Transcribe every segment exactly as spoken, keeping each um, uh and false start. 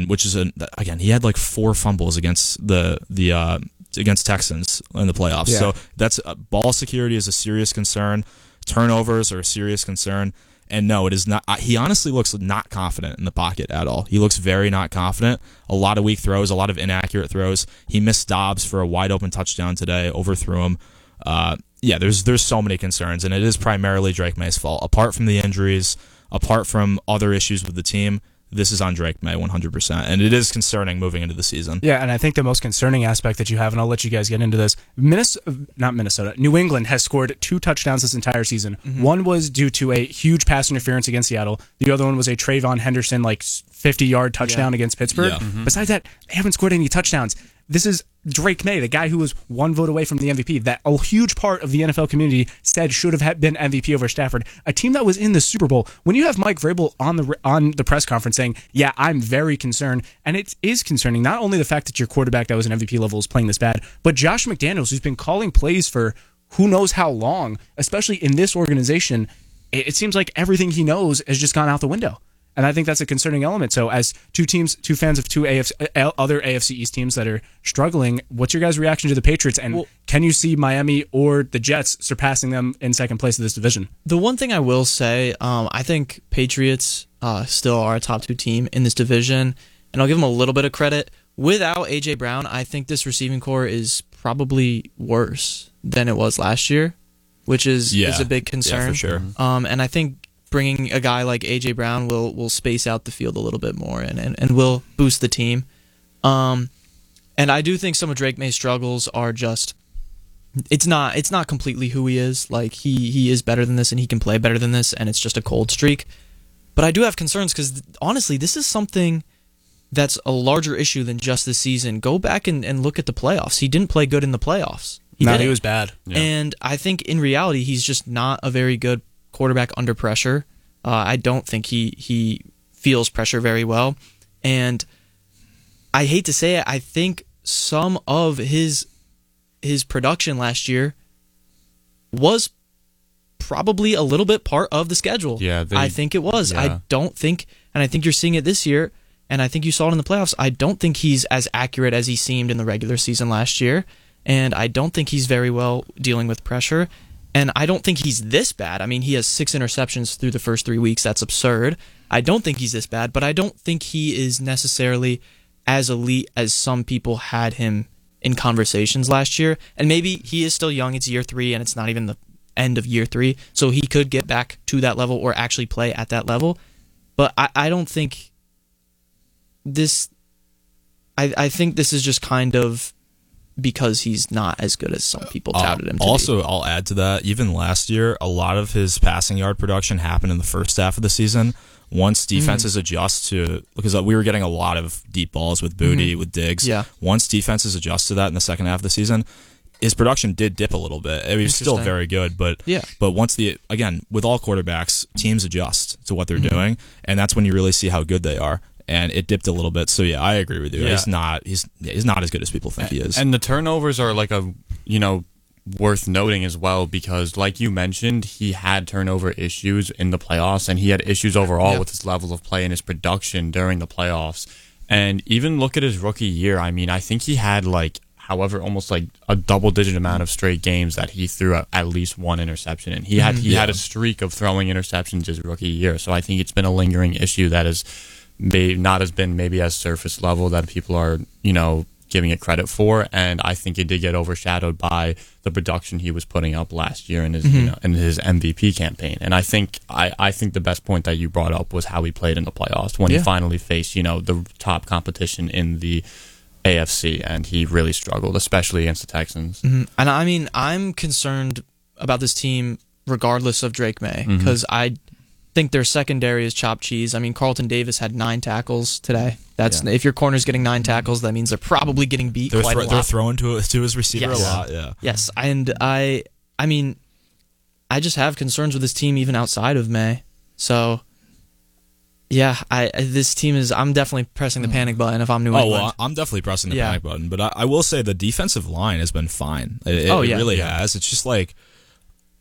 and which is a again he had like four fumbles against the the uh, against Texans in the playoffs. Yeah. So that's uh, ball security is a serious concern. Turnovers are a serious concern. And no, it is not. He honestly looks not confident in the pocket at all. He looks very not confident. A lot of weak throws, a lot of inaccurate throws. He missed Dobbs for a wide open touchdown today, overthrew him. Uh, yeah, there's there's so many concerns, and it is primarily Drake May's fault. Apart from the injuries, apart from other issues with the team, this is on Drake May one hundred percent, and it is concerning moving into the season. Yeah, and I think the most concerning aspect that you have, and I'll let you guys get into this, Minnesota, not Minnesota, New England has scored two touchdowns this entire season. Mm-hmm. One was due to a huge pass interference against Seattle. The other one was a Trayvon Henderson, like, fifty-yard touchdown yeah. against Pittsburgh. Yeah. Mm-hmm. Besides that, they haven't scored any touchdowns. This is Drake May, the guy who was one vote away from the M V P, that a huge part of the N F L community said should have been M V P over Stafford. A team that was in the Super Bowl. When you have Mike Vrabel on the on the press conference saying, yeah, I'm very concerned, and it is concerning, not only the fact that your quarterback that was an M V P level is playing this bad, but Josh McDaniels, who's been calling plays for who knows how long, especially in this organization, it, it seems like everything he knows has just gone out the window. And I think that's a concerning element. So as two teams, two fans of two A F C, other A F C East teams that are struggling, what's your guys' reaction to the Patriots? And well, can you see Miami or the Jets surpassing them in second place of this division? The one thing I will say, um, I think Patriots uh, still are a top two team in this division. And I'll give them a little bit of credit. Without A J. Brown, I think this receiving core is probably worse than it was last year, which is, yeah. is a big concern. Yeah, for sure. Um, and I think bringing a guy like A J. Brown will will space out the field a little bit more and, and, and will boost the team. Um, and I do think some of Drake May's struggles are just it's not it's not completely who he is. Like he he is better than this and he can play better than this, and it's just a cold streak. But I do have concerns because honestly, this is something that's a larger issue than just this season. Go back and, and look at the playoffs. He didn't play good in the playoffs. He no, he was bad. Yeah. And I think in reality, he's just not a very good quarterback under pressure. Uh, I don't think he he feels pressure very well. And I hate to say it, I think some of his his production last year was probably a little bit part of the schedule. Yeah, they, I think it was. Yeah. I don't think, and I think you're seeing it this year, and I think you saw it in the playoffs, I don't think he's as accurate as he seemed in the regular season last year, and I don't think he's very well dealing with pressure. And I don't think he's this bad. I mean, he has six interceptions through the first three weeks. That's absurd. I don't think he's this bad, but I don't think he is necessarily as elite as some people had him in conversations last year. And maybe he is still young. It's year three, and it's not even the end of year three. So he could get back to that level or actually play at that level. But I, I don't think this... I, I think this is just kind of... because he's not as good as some people touted him to uh, also, be. I'll add to that, even last year, a lot of his passing yard production happened in the first half of the season. Once defenses mm. adjust to, because we were getting a lot of deep balls with Booty, mm-hmm. with Diggs. Yeah. Once defenses adjust to that in the second half of the season, his production did dip a little bit. It was still very good, but yeah. but once the, again, with all quarterbacks, teams adjust to what they're mm-hmm. doing, and that's when you really see how good they are. And it dipped a little bit, so yeah, I agree with you. Yeah. He's not he's he's not as good as people think he is. And the turnovers are like a you know worth noting as well, because like you mentioned, he had turnover issues in the playoffs, and he had issues overall yeah. with his level of play and his production during the playoffs. And even look at his rookie year. I mean, I think he had like however almost like a double digit amount of straight games that he threw at least one interception, and he had he yeah. had a streak of throwing interceptions his rookie year. So I think it's been a lingering issue that is. May not has been maybe as surface level that people are, you know, giving it credit for, and I think it did get overshadowed by the production he was putting up last year in his mm-hmm. you know, in his M V P campaign. And I think I, I think the best point that you brought up was how he played in the playoffs when yeah. he finally faced, you know, the top competition in the A F C, and he really struggled, especially against the Texans. Mm-hmm. And I mean, I'm concerned about this team regardless of Drake May, because mm-hmm. I think their secondary is chopped cheese. I mean, Carlton Davis had nine tackles today. That's yeah. if your corner's getting nine tackles, that means they're probably getting beat they're quite thro- a lot. They're throwing to to his receiver yes. a lot. Yeah. Yes, and I, I mean, I just have concerns with this team even outside of May. So, yeah, I this team is. I'm definitely pressing the panic button if I'm New England. Oh, well, I'm definitely pressing the yeah. panic button. But I, I will say the defensive line has been fine. It, oh it yeah, really yeah. has. It's just like.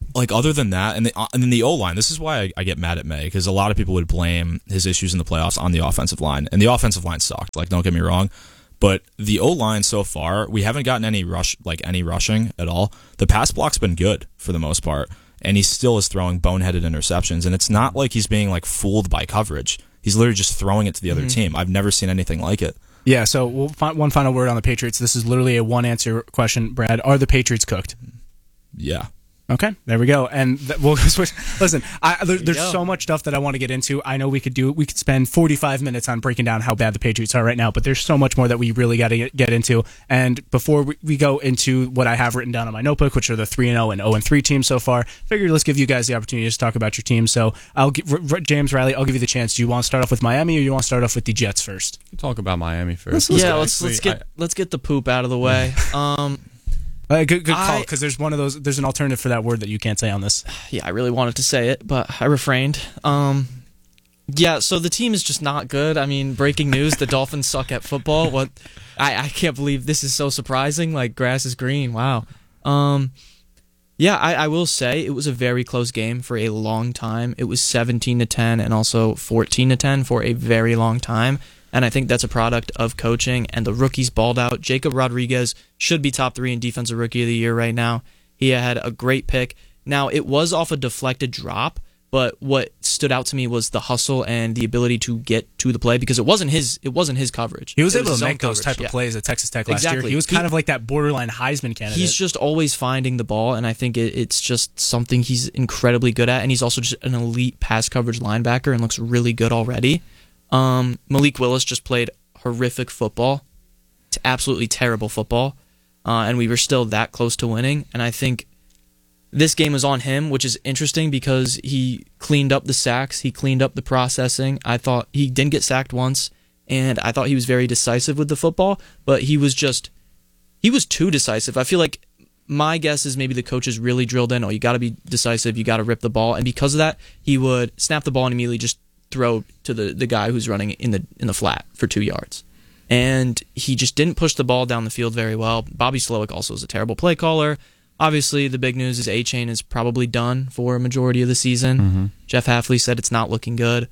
like other than that, and, the, and then the O-line, this is why I, I get mad at May, because a lot of people would blame his issues in the playoffs on the offensive line, and the offensive line sucked. Like, don't get me wrong, but the O-line so far, we haven't gotten any rush, like any rushing at all. The pass block's been good for the most part, and he still is throwing boneheaded interceptions, and it's not like he's being like fooled by coverage. He's literally just throwing it to the other mm-hmm. team. I've never seen anything like it. Yeah, so we'll find one final word on the Patriots. This is literally a one-answer question, Brad. Are the Patriots cooked? Yeah. Okay, there we go. And th- we'll switch. Listen, I, there, there's so much stuff that I want to get into. I know we could do. We could spend forty-five minutes on breaking down how bad the Patriots are right now, but there's so much more that we really got to get into. And before we, we go into what I have written down on my notebook, which are the three and zero and zero and three teams so far, figured let's give you guys the opportunity to talk about your team. So I'll give R- R- James Riley. I'll give you the chance. Do you want to start off with Miami, or you want to start off with the Jets first? Talk about Miami first. Let's, let's yeah, let's let's get I, let's get the poop out of the way. Um. Uh, good, good call. Because there's one of those. There's an alternative for that word that you can't say on this. Yeah, I really wanted to say it, but I refrained. Um, yeah, so the team is just not good. I mean, breaking news: the Dolphins suck at football. What? I, I can't believe this is so surprising. Like, grass is green. Wow. Um, yeah, I, I will say it was a very close game for a long time. It was seventeen to ten and also fourteen to ten for a very long time. And I think that's a product of coaching, and the rookies balled out. Jacob Rodriguez should be top three in Defensive Rookie of the Year right now. He had a great pick. Now, it was off a deflected drop, but what stood out to me was the hustle and the ability to get to the play, because it wasn't his it wasn't his coverage. He was it able was to make those coverage. type of yeah. plays at Texas Tech last exactly. year. He was kind he, of like that borderline Heisman candidate. He's just always finding the ball, and I think it, it's just something he's incredibly good at, and he's also just an elite pass coverage linebacker and looks really good already. Um, Malik Willis just played horrific football, to absolutely terrible football, uh, and we were still that close to winning. And I think this game was on him, which is interesting because he cleaned up the sacks, he cleaned up the processing. I thought he didn't get sacked once, and I thought he was very decisive with the football, but he was just, he was too decisive. I feel like my guess is maybe the coaches really drilled in, oh, you got to be decisive, you got to rip the ball, and because of that, he would snap the ball and immediately just throw to the, the guy who's running in the in the flat for two yards. And he just didn't push the ball down the field very well. Bobby Slowick also is a terrible play caller. Obviously, the big news is A-Chain is probably done for a majority of the season. Mm-hmm. Jeff Hafley said it's not looking good.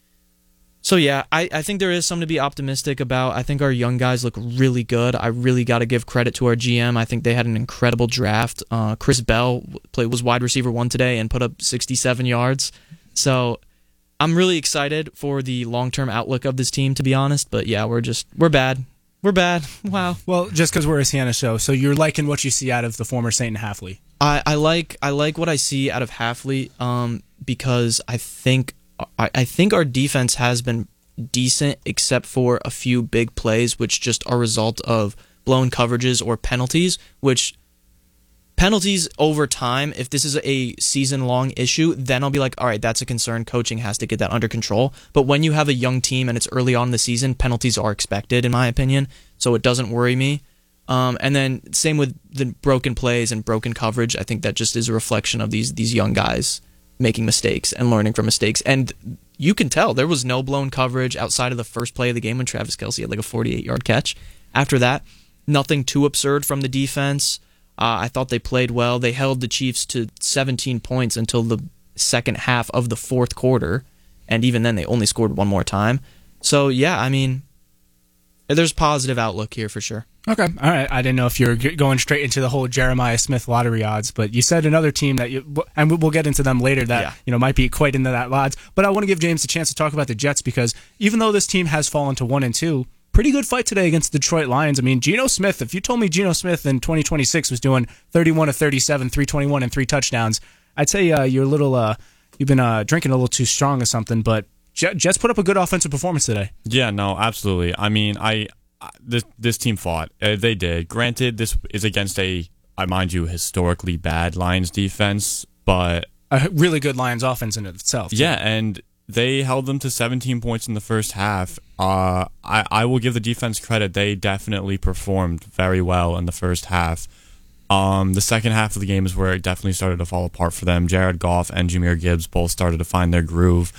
So yeah, I, I think there is something to be optimistic about. I think our young guys look really good. I really got to give credit to our G M. I think they had an incredible draft. Uh, Chris Bell play, was wide receiver one today and put up sixty-seven yards. So I'm really excited for the long-term outlook of this team, to be honest. But yeah, we're just we're bad. We're bad. Wow. Well, just because we're a Sienna show, so you're liking what you see out of the former Saint and Hafley. I, I like I like what I see out of Hafley, um, because I think I, I think our defense has been decent, except for a few big plays, which just are a result of blown coverages or penalties, which. Penalties over time, if this is a season-long issue, then I'll be like, all right, that's a concern. Coaching has to get that under control. But when you have a young team and it's early on in the season, penalties are expected, in my opinion, so it doesn't worry me. Um, and then same with the broken plays and broken coverage. I think that just is a reflection of these these young guys making mistakes and learning from mistakes. And you can tell there was no blown coverage outside of the first play of the game when Travis Kelce had like a forty-eight-yard catch. After that, nothing too absurd from the defense. Uh, I thought they played well. They held the Chiefs to seventeen points until the second half of the fourth quarter, and even then they only scored one more time. So, yeah, I mean, there's positive outlook here for sure. Okay, all right. I didn't know if you were going straight into the whole Jeremiah Smith lottery odds, but you said another team that you, and we'll get into them later, that yeah. you know might be quite into that odds. But I want to give James a chance to talk about the Jets, because even though this team has fallen to one and two, pretty good fight today against the Detroit Lions. I mean, Geno Smith, if you told me Geno Smith in twenty twenty-six was doing thirty-one of thirty-seven, three twenty-one, and three touchdowns, I'd say uh, you're a little, uh, you've been uh, drinking a little too strong or something, but Jets put up a good offensive performance today. Yeah, no, absolutely. I mean, I, I this this team fought. Uh, they did. Granted, this is against a, I mind you, historically bad Lions defense, but a really good Lions offense in itself. Too. Yeah, and they held them to seventeen points in the first half. Uh, I, I will give the defense credit. They definitely performed very well in the first half. Um, the second half of the game is where it definitely started to fall apart for them. Jared Goff and Jahmyr Gibbs both started to find their groove.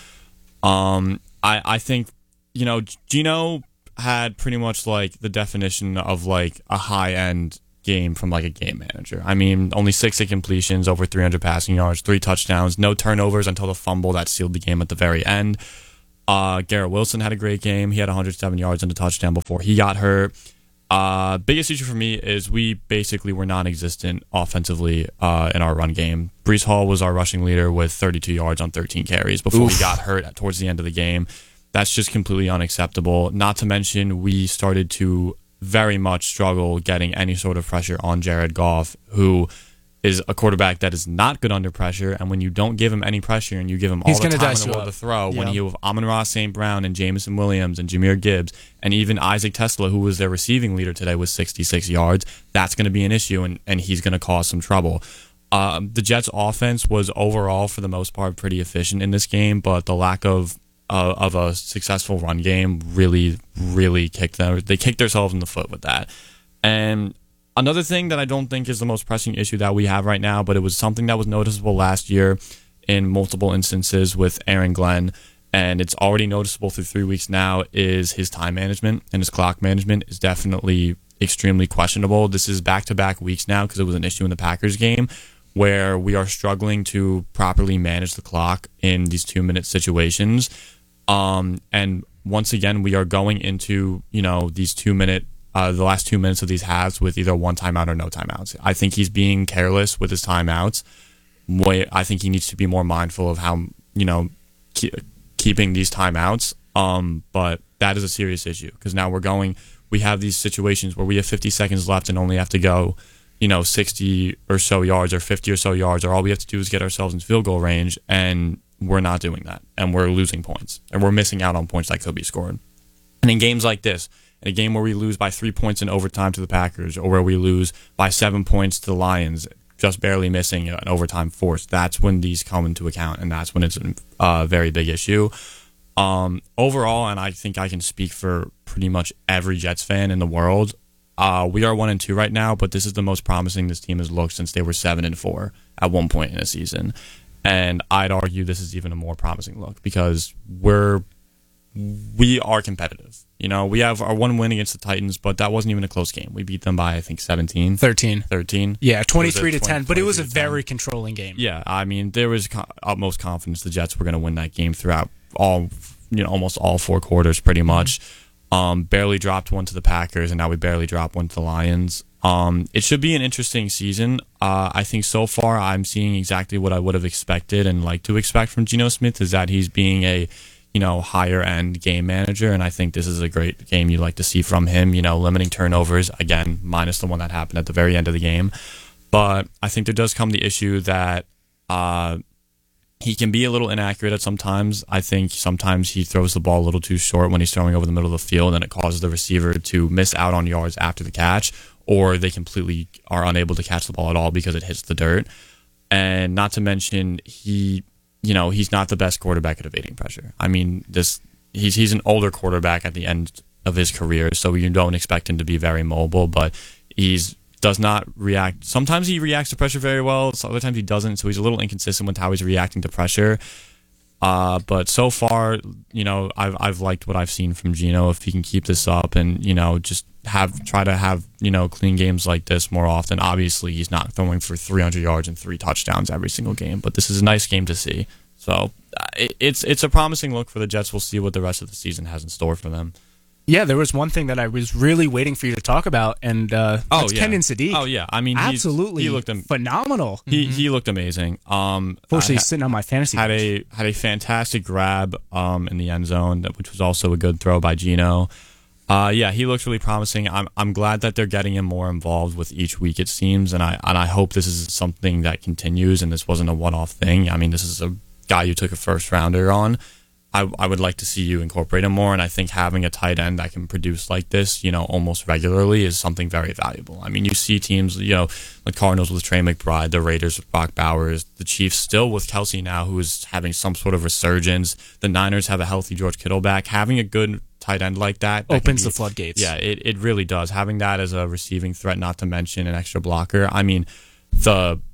Um, I, I think, you know, Geno had pretty much like the definition of like a high-end game from like a game manager. I mean, only six incompletions, over three hundred passing yards, three touchdowns, no turnovers until the fumble that sealed the game at the very end. Uh, Garrett Wilson had a great game. He had one hundred seven yards and a touchdown before he got hurt. Uh, biggest issue for me is we basically were non-existent offensively uh, in our run game. Breece Hall was our rushing leader with thirty-two yards on thirteen carries before Oof. he got hurt towards the end of the game. That's just completely unacceptable. Not to mention, we started to very much struggle getting any sort of pressure on Jared Goff, who is a quarterback that is not good under pressure, and when you don't give him any pressure and you give him all He's the time in the the world to throw, yeah. when you have Amon-Ra Saint Brown and Jameson Williams and Jahmyr Gibbs and even Isaac Tesla, who was their receiving leader today with sixty-six yards, that's going to be an issue, and, and he's going to cause some trouble. Um, the Jets' offense was overall, for the most part, pretty efficient in this game, but the lack of uh, of a successful run game really, really kicked them. They kicked themselves in the foot with that. And another thing that I don't think is the most pressing issue that we have right now, but it was something that was noticeable last year in multiple instances with Aaron Glenn, and it's already noticeable through three weeks now, is his time management and his clock management is definitely extremely questionable. This is back-to-back weeks now because it was an issue in the Packers game where we are struggling to properly manage the clock in these two-minute situations. Um, and once again, we are going into, you know, these two-minute Uh, the last two minutes of these halves with either one timeout or no timeouts. I think he's being careless with his timeouts. I think he needs to be more mindful of how, you know, keep, keeping these timeouts. Um, but that is a serious issue because now we're going, we have these situations where we have fifty seconds left and only have to go, you know, sixty or so yards or fifty or so yards, or all we have to do is get ourselves in field goal range, and we're not doing that. And we're losing points, and we're missing out on points that could be scored. And in games like this, in a game where we lose by three points in overtime to the Packers, or where we lose by seven points to the Lions, just barely missing an overtime force, that's when these come into account, and that's when it's a very big issue. Um, overall, and I think I can speak for pretty much every Jets fan in the world, uh, we are one and two right now, but this is the most promising this team has looked since they were seven and four at one point in a season. And I'd argue this is even a more promising look because we're we are competitive. You know, we have our one win against the Titans, but that wasn't even a close game. We beat them by, I think, seventeen. thirteen. thirteen. Yeah, twenty-three to ten, but it was a very controlling game. Yeah, I mean, there was utmost confidence the Jets were going to win that game throughout all, you know, almost all four quarters pretty much. Mm-hmm. Um, barely dropped one to the Packers, and now we barely dropped one to the Lions. Um, it should be an interesting season. Uh, I think so far I'm seeing exactly what I would have expected and like to expect from Geno Smith, is that he's being a, you know, higher end game manager, and I think this is a great game you'd like to see from him, you know, limiting turnovers, again, minus the one that happened at the very end of the game. But I think there does come the issue that uh, he can be a little inaccurate at sometimes. I think sometimes he throws the ball a little too short when he's throwing over the middle of the field, and it causes the receiver to miss out on yards after the catch, or they completely are unable to catch the ball at all because it hits the dirt. And not to mention, he... you know, he's not the best quarterback at evading pressure. I mean, this he's he's an older quarterback at the end of his career, so you don't expect him to be very mobile, but he's does not react. Sometimes he reacts to pressure very well, so other times he doesn't, so he's a little inconsistent with how he's reacting to pressure. Uh, but so far, you know, I've I've liked what I've seen from Geno. If he can keep this up and, you know, just have try to have, you know, clean games like this more often. Obviously, he's not throwing for three hundred yards and three touchdowns every single game, but this is a nice game to see. So uh, it, it's it's a promising look for the Jets. We'll see what the rest of the season has in store for them. Yeah, there was one thing that I was really waiting for you to talk about, and uh, oh, that's yeah. Kendon Sadiq. Oh yeah, I mean, absolutely, he looked am- phenomenal. He mm-hmm. he looked amazing. Um, Unfortunately, ha- he's sitting on my fantasy. Had games. a had a fantastic grab um in the end zone, which was also a good throw by Geno. Uh, yeah, he looks really promising. I'm I'm glad that they're getting him more involved with each week, it seems, and I and I hope this is something that continues and this wasn't a one-off thing. I mean, this is a guy you took a first rounder on. I, I would like to see you incorporate him more, and I think having a tight end that can produce like this, you know, almost regularly is something very valuable. I mean, you see teams, you know, the Cardinals with Trey McBride, the Raiders with Brock Bowers, the Chiefs still with Kelsey now, who is having some sort of resurgence. The Niners have a healthy George Kittle back. Having a good tight end like that, that opens be, the floodgates. Yeah, it, it really does. Having that as a receiving threat, not to mention an extra blocker. I mean, the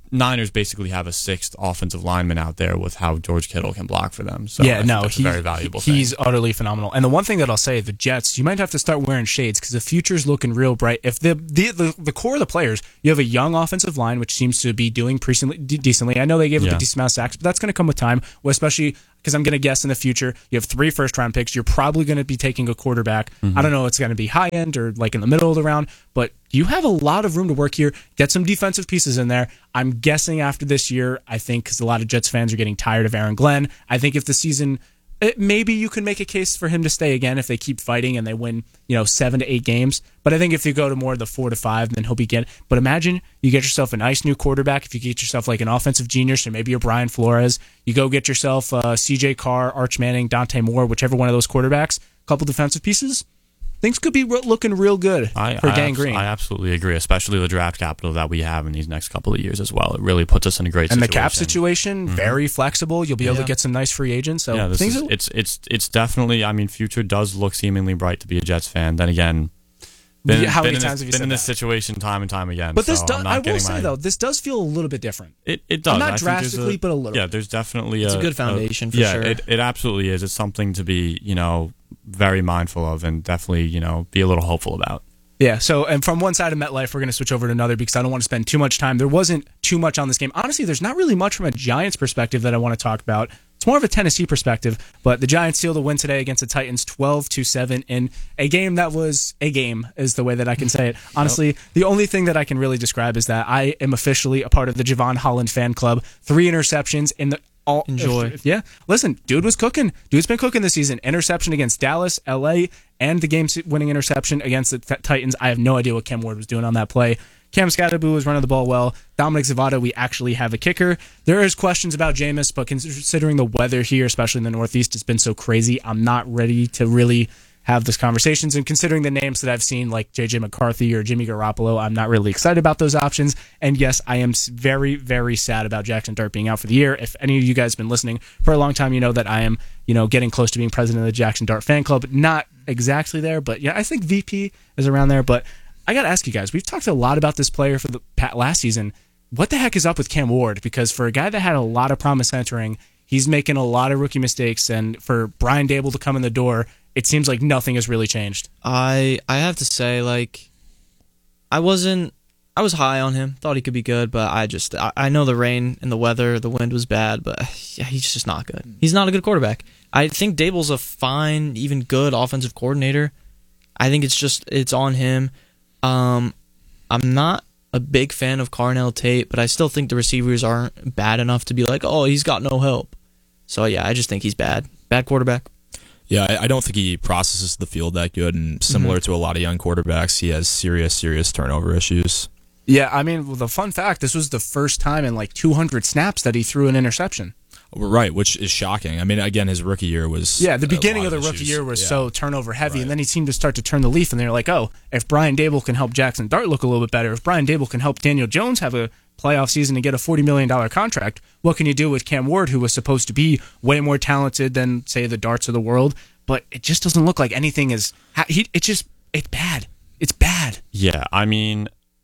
Niners basically have a sixth offensive lineman out there with how George Kittle can block for them. So yeah, I think no, that's he's a very valuable He's thing. utterly phenomenal. And the one thing that I'll say, the Jets, you might have to start wearing shades because the future's looking real bright. If the, the the the core of the players, you have a young offensive line which seems to be doing pretty decently. I know they gave up Yeah. a decent amount of sacks, but that's going to come with time. Well, especially because I'm going to guess in the future, you have three first round picks. You're probably going to be taking a quarterback. Mm-hmm. I don't know if it's going to be high end or like in the middle of the round, but you have a lot of room to work here. Get some defensive pieces in there. I'm guessing after this year, I think, because a lot of Jets fans are getting tired of Aaron Glenn, I think if the season, it, maybe you can make a case for him to stay again if they keep fighting and they win, you know, seven to eight games. But I think if you go to more of the four to five, then he'll be getting. But imagine you get yourself a nice new quarterback. If you get yourself like an offensive genius, or maybe you're Brian Flores, you go get yourself uh, C J Carr, Arch Manning, Dante Moore, whichever one of those quarterbacks, a couple defensive pieces. Things could be re- looking real good I, for I Gang abs- Green. I absolutely agree, especially the draft capital that we have in these next couple of years as well. It really puts us in a great and situation. the cap situation, Mm-hmm. very flexible. You'll be able Yeah. to get some nice free agents. So Yeah, this things is, are, it's it's it's definitely. I mean, future does look seemingly bright to be a Jets fan. Then again, been, Yeah, how been many in times this, have you been said in this that? situation time and time again. but this so does. I'm not I will getting say my- though, this does feel a little bit different. It it does. Not I think there's drastically, but a little Yeah, bit. there's definitely It's a, a good foundation for yeah, sure. it it absolutely is. It's something to be you know very mindful of and definitely you know be a little hopeful about. Yeah, so, and from one side of MetLife, we're going to switch over to another because I don't want to spend too much time. There wasn't too much on this game. Honestly, there's not really much from a Giants perspective that I want to talk about. It's more of a Tennessee perspective, but the Giants sealed a win today against the Titans twelve to seven in a game that was a game, is the way that I can say it. Honestly, the only thing that I can really describe is that I am officially a part of the Javon Holland fan club. Three interceptions in the all Enjoy. Yeah, listen, dude was cooking. Dude's been cooking this season. Interception against Dallas, L A, and the game-winning interception against the Th- Titans. I have no idea what Cam Ward was doing on that play. Cam Scatterbu was running the ball well. Dominic Zavada, we actually have a kicker. There is questions about Jameis, but considering the weather here, especially in the Northeast, it's been so crazy, I'm not ready to really have those conversations. And considering the names that I've seen, like J J McCarthy or Jimmy Garoppolo, I'm not really excited about those options. And yes, I am very, very sad about Jackson Dart being out for the year. If any of you guys have been listening for a long time, you know that I am, you know, getting close to being president of the Jackson Dart fan club. Not exactly there, but yeah, I think V P is around there. But I got to ask you guys, we've talked a lot about this player for the last season. What the heck is up with Cam Ward? Because for a guy that had a lot of promise entering, he's making a lot of rookie mistakes. And for Brian Dable to come in the door, it seems like nothing has really changed. I I have to say, like, I wasn't. I was high on him. Thought he could be good, but I just I, I know the rain and the weather, the wind was bad, but yeah, he's just not good. He's not a good quarterback. I think Dable's a fine, even good offensive coordinator. I think it's just it's on him. Um, I'm not a big fan of Carnell Tate, but I still think the receivers aren't bad enough to be like, oh, he's got no help. So yeah, I just think he's bad. Bad quarterback. Yeah, I, I don't think he processes the field that good, and similar mm-hmm. to a lot of young quarterbacks, he has serious, serious turnover issues. Yeah, I mean, well, the fun fact, this was the first time in like two hundred snaps that he threw an interception. Right, which is shocking. I mean, again, his rookie year was... Yeah, the beginning of the of rookie issues. year was yeah. so turnover heavy, Right. and then he seemed to start to turn the leaf, and they're like, oh, if Brian Dable can help Jackson Dart look a little bit better, if Brian Dable can help Daniel Jones have a playoff season and get a forty million dollars contract, what can you do with Cam Ward, who was supposed to be way more talented than, say, the Darts of the world? But it just doesn't look like anything is... He, it's just... It's bad. It's bad. Yeah, I mean...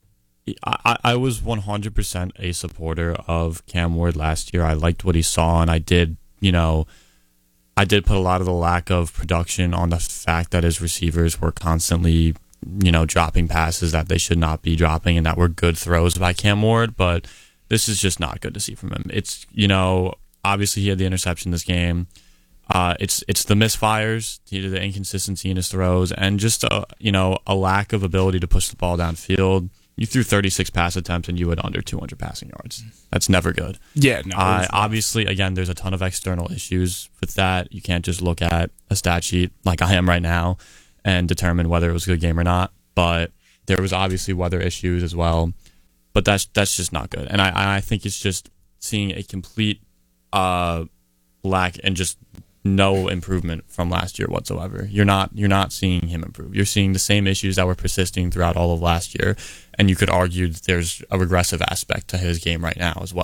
I, I was one hundred percent a supporter of Cam Ward last year. I liked what he saw, and I did, you know, I did put a lot of the lack of production on the fact that his receivers were constantly, you know, dropping passes that they should not be dropping and that were good throws by Cam Ward, but this is just not good to see from him. It's, you know, obviously he had the interception this game. Uh, it's it's the misfires, the inconsistency in his throws, and just, a, you know, a lack of ability to push the ball downfield. You threw thirty-six pass attempts and you had under two hundred passing yards. That's never good. Yeah, no. Uh, obviously, again, there's a ton of external issues with that. You can't just look at a stat sheet like I am right now and determine whether it was a good game or not. But there was obviously weather issues as well. But that's that's just not good. And I I think it's just seeing a complete uh, lack and just no improvement from last year whatsoever. You're not you're not seeing him improve. You're seeing the same issues that were persisting throughout all of last year, and you could argue that there's a regressive aspect to his game right now as well.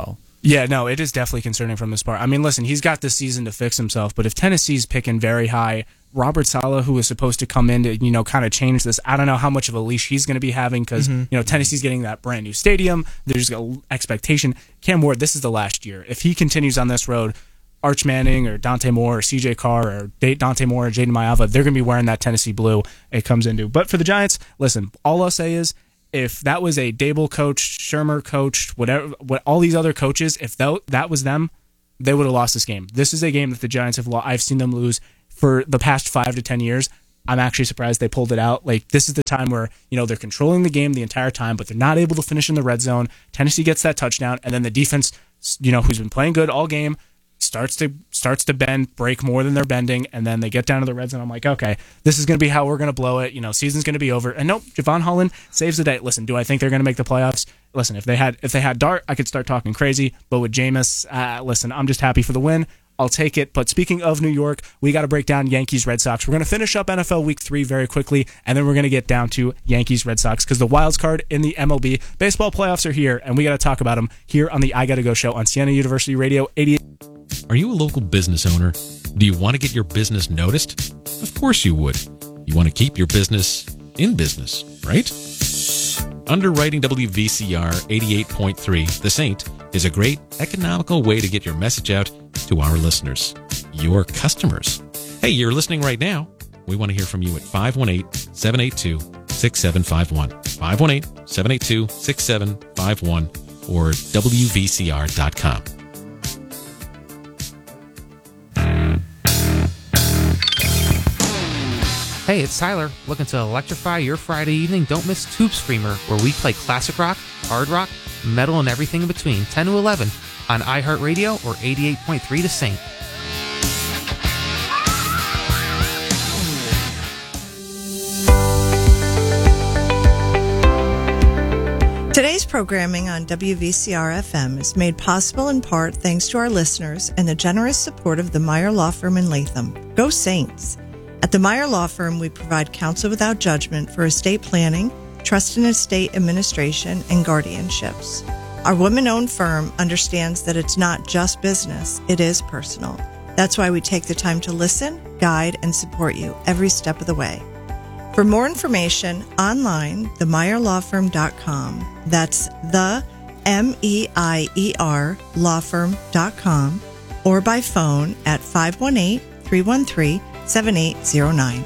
Yeah, no, it is definitely concerning from this part. I mean, listen, he's got this season to fix himself, but if Tennessee's picking very high, Robert Saleh, who was supposed to come in to, you know, kind of change this, I don't know how much of a leash he's going to be having because, mm-hmm. you know, Tennessee's getting that brand new stadium. There's an expectation. Cam Ward, this is the last year. If he continues on this road, Arch Manning or Dante Moore or C J Carr or Dante Moore or Jaden Maiava, they're going to be wearing that Tennessee blue it comes into. But for the Giants, listen, all I'll say is, if that was a Dable coach, Shermer coach, whatever, what all these other coaches, if that, that was them, they would have lost this game. This is a game that the Giants have lost. I've seen them lose for the past five to ten years. I'm actually surprised they pulled it out. Like, this is the time where, you know, they're controlling the game the entire time, but they're not able to finish in the red zone. Tennessee gets that touchdown, and then the defense, you know, who's been playing good all game, starts to starts to bend, break more than they're bending, and then they get down to the red zone. I'm like, okay, this is going to be how we're going to blow it. You know, season's going to be over. And nope, Javon Holland saves the day. Listen, do I think they're going to make the playoffs? Listen, if they had if they had Dart, I could start talking crazy. But with Jameis, uh, listen, I'm just happy for the win. I'll take it. But speaking of New York, we got to break down Yankees Red Sox. We're going to finish up N F L Week Three very quickly, and then we're going to get down to Yankees Red Sox because the wild card in the M L B baseball playoffs are here, and we got to talk about them here on the I Gotta Go show on Siena University Radio eighty-eight. Are you a local business owner? Do you want to get your business noticed? Of course you would. You want to keep your business in business, right? Underwriting W V C R eighty-eight point three, The Saint, is a great economical way to get your message out to our listeners, your customers. Hey, you're listening right now. We want to hear from you at five one eight, seven eight two, six seven five one, five one eight, seven eight two, six seven five one, or W V C R dot com. Hey, it's Tyler. Looking to electrify your Friday evening? Don't miss Tube Screamer, where we play classic rock, hard rock, metal, and everything in between, ten to eleven on iHeartRadio or eighty-eight point three The Saint. Today's programming on W V C R F M is made possible in part thanks to our listeners and the generous support of the Meyer Law Firm in Latham. Go Saints! At the Meyer Law Firm, we provide counsel without judgment for estate planning, trust and estate administration, and guardianships. Our women-owned firm understands that it's not just business, it is personal. That's why we take the time to listen, guide, and support you every step of the way. For more information, online, the meyer law firm dot com. That's the M E I E R law firm dot com, or by phone at five one eight, three one three, seven eight zero nine.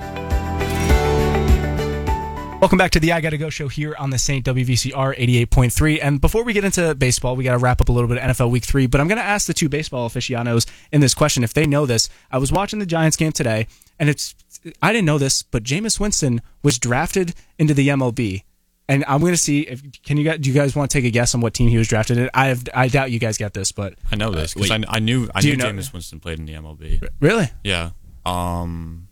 Welcome back to the I Gotta Go show here on the Saint W V C R eighty-eight point three. And before we get into baseball, we got to wrap up a little bit of N F L Week three. But I'm going to ask the two baseball aficionados in this question if they know this. I was watching the Giants game today, and it's I didn't know this, but Jameis Winston was drafted into the M L B. And I'm going to see if can you guys do you guys want to take a guess on what team he was drafted in? I have I doubt you guys get this, but I know this because uh, I, I knew I do knew you know? Jameis Winston played in the M L B. Really? Yeah. Um.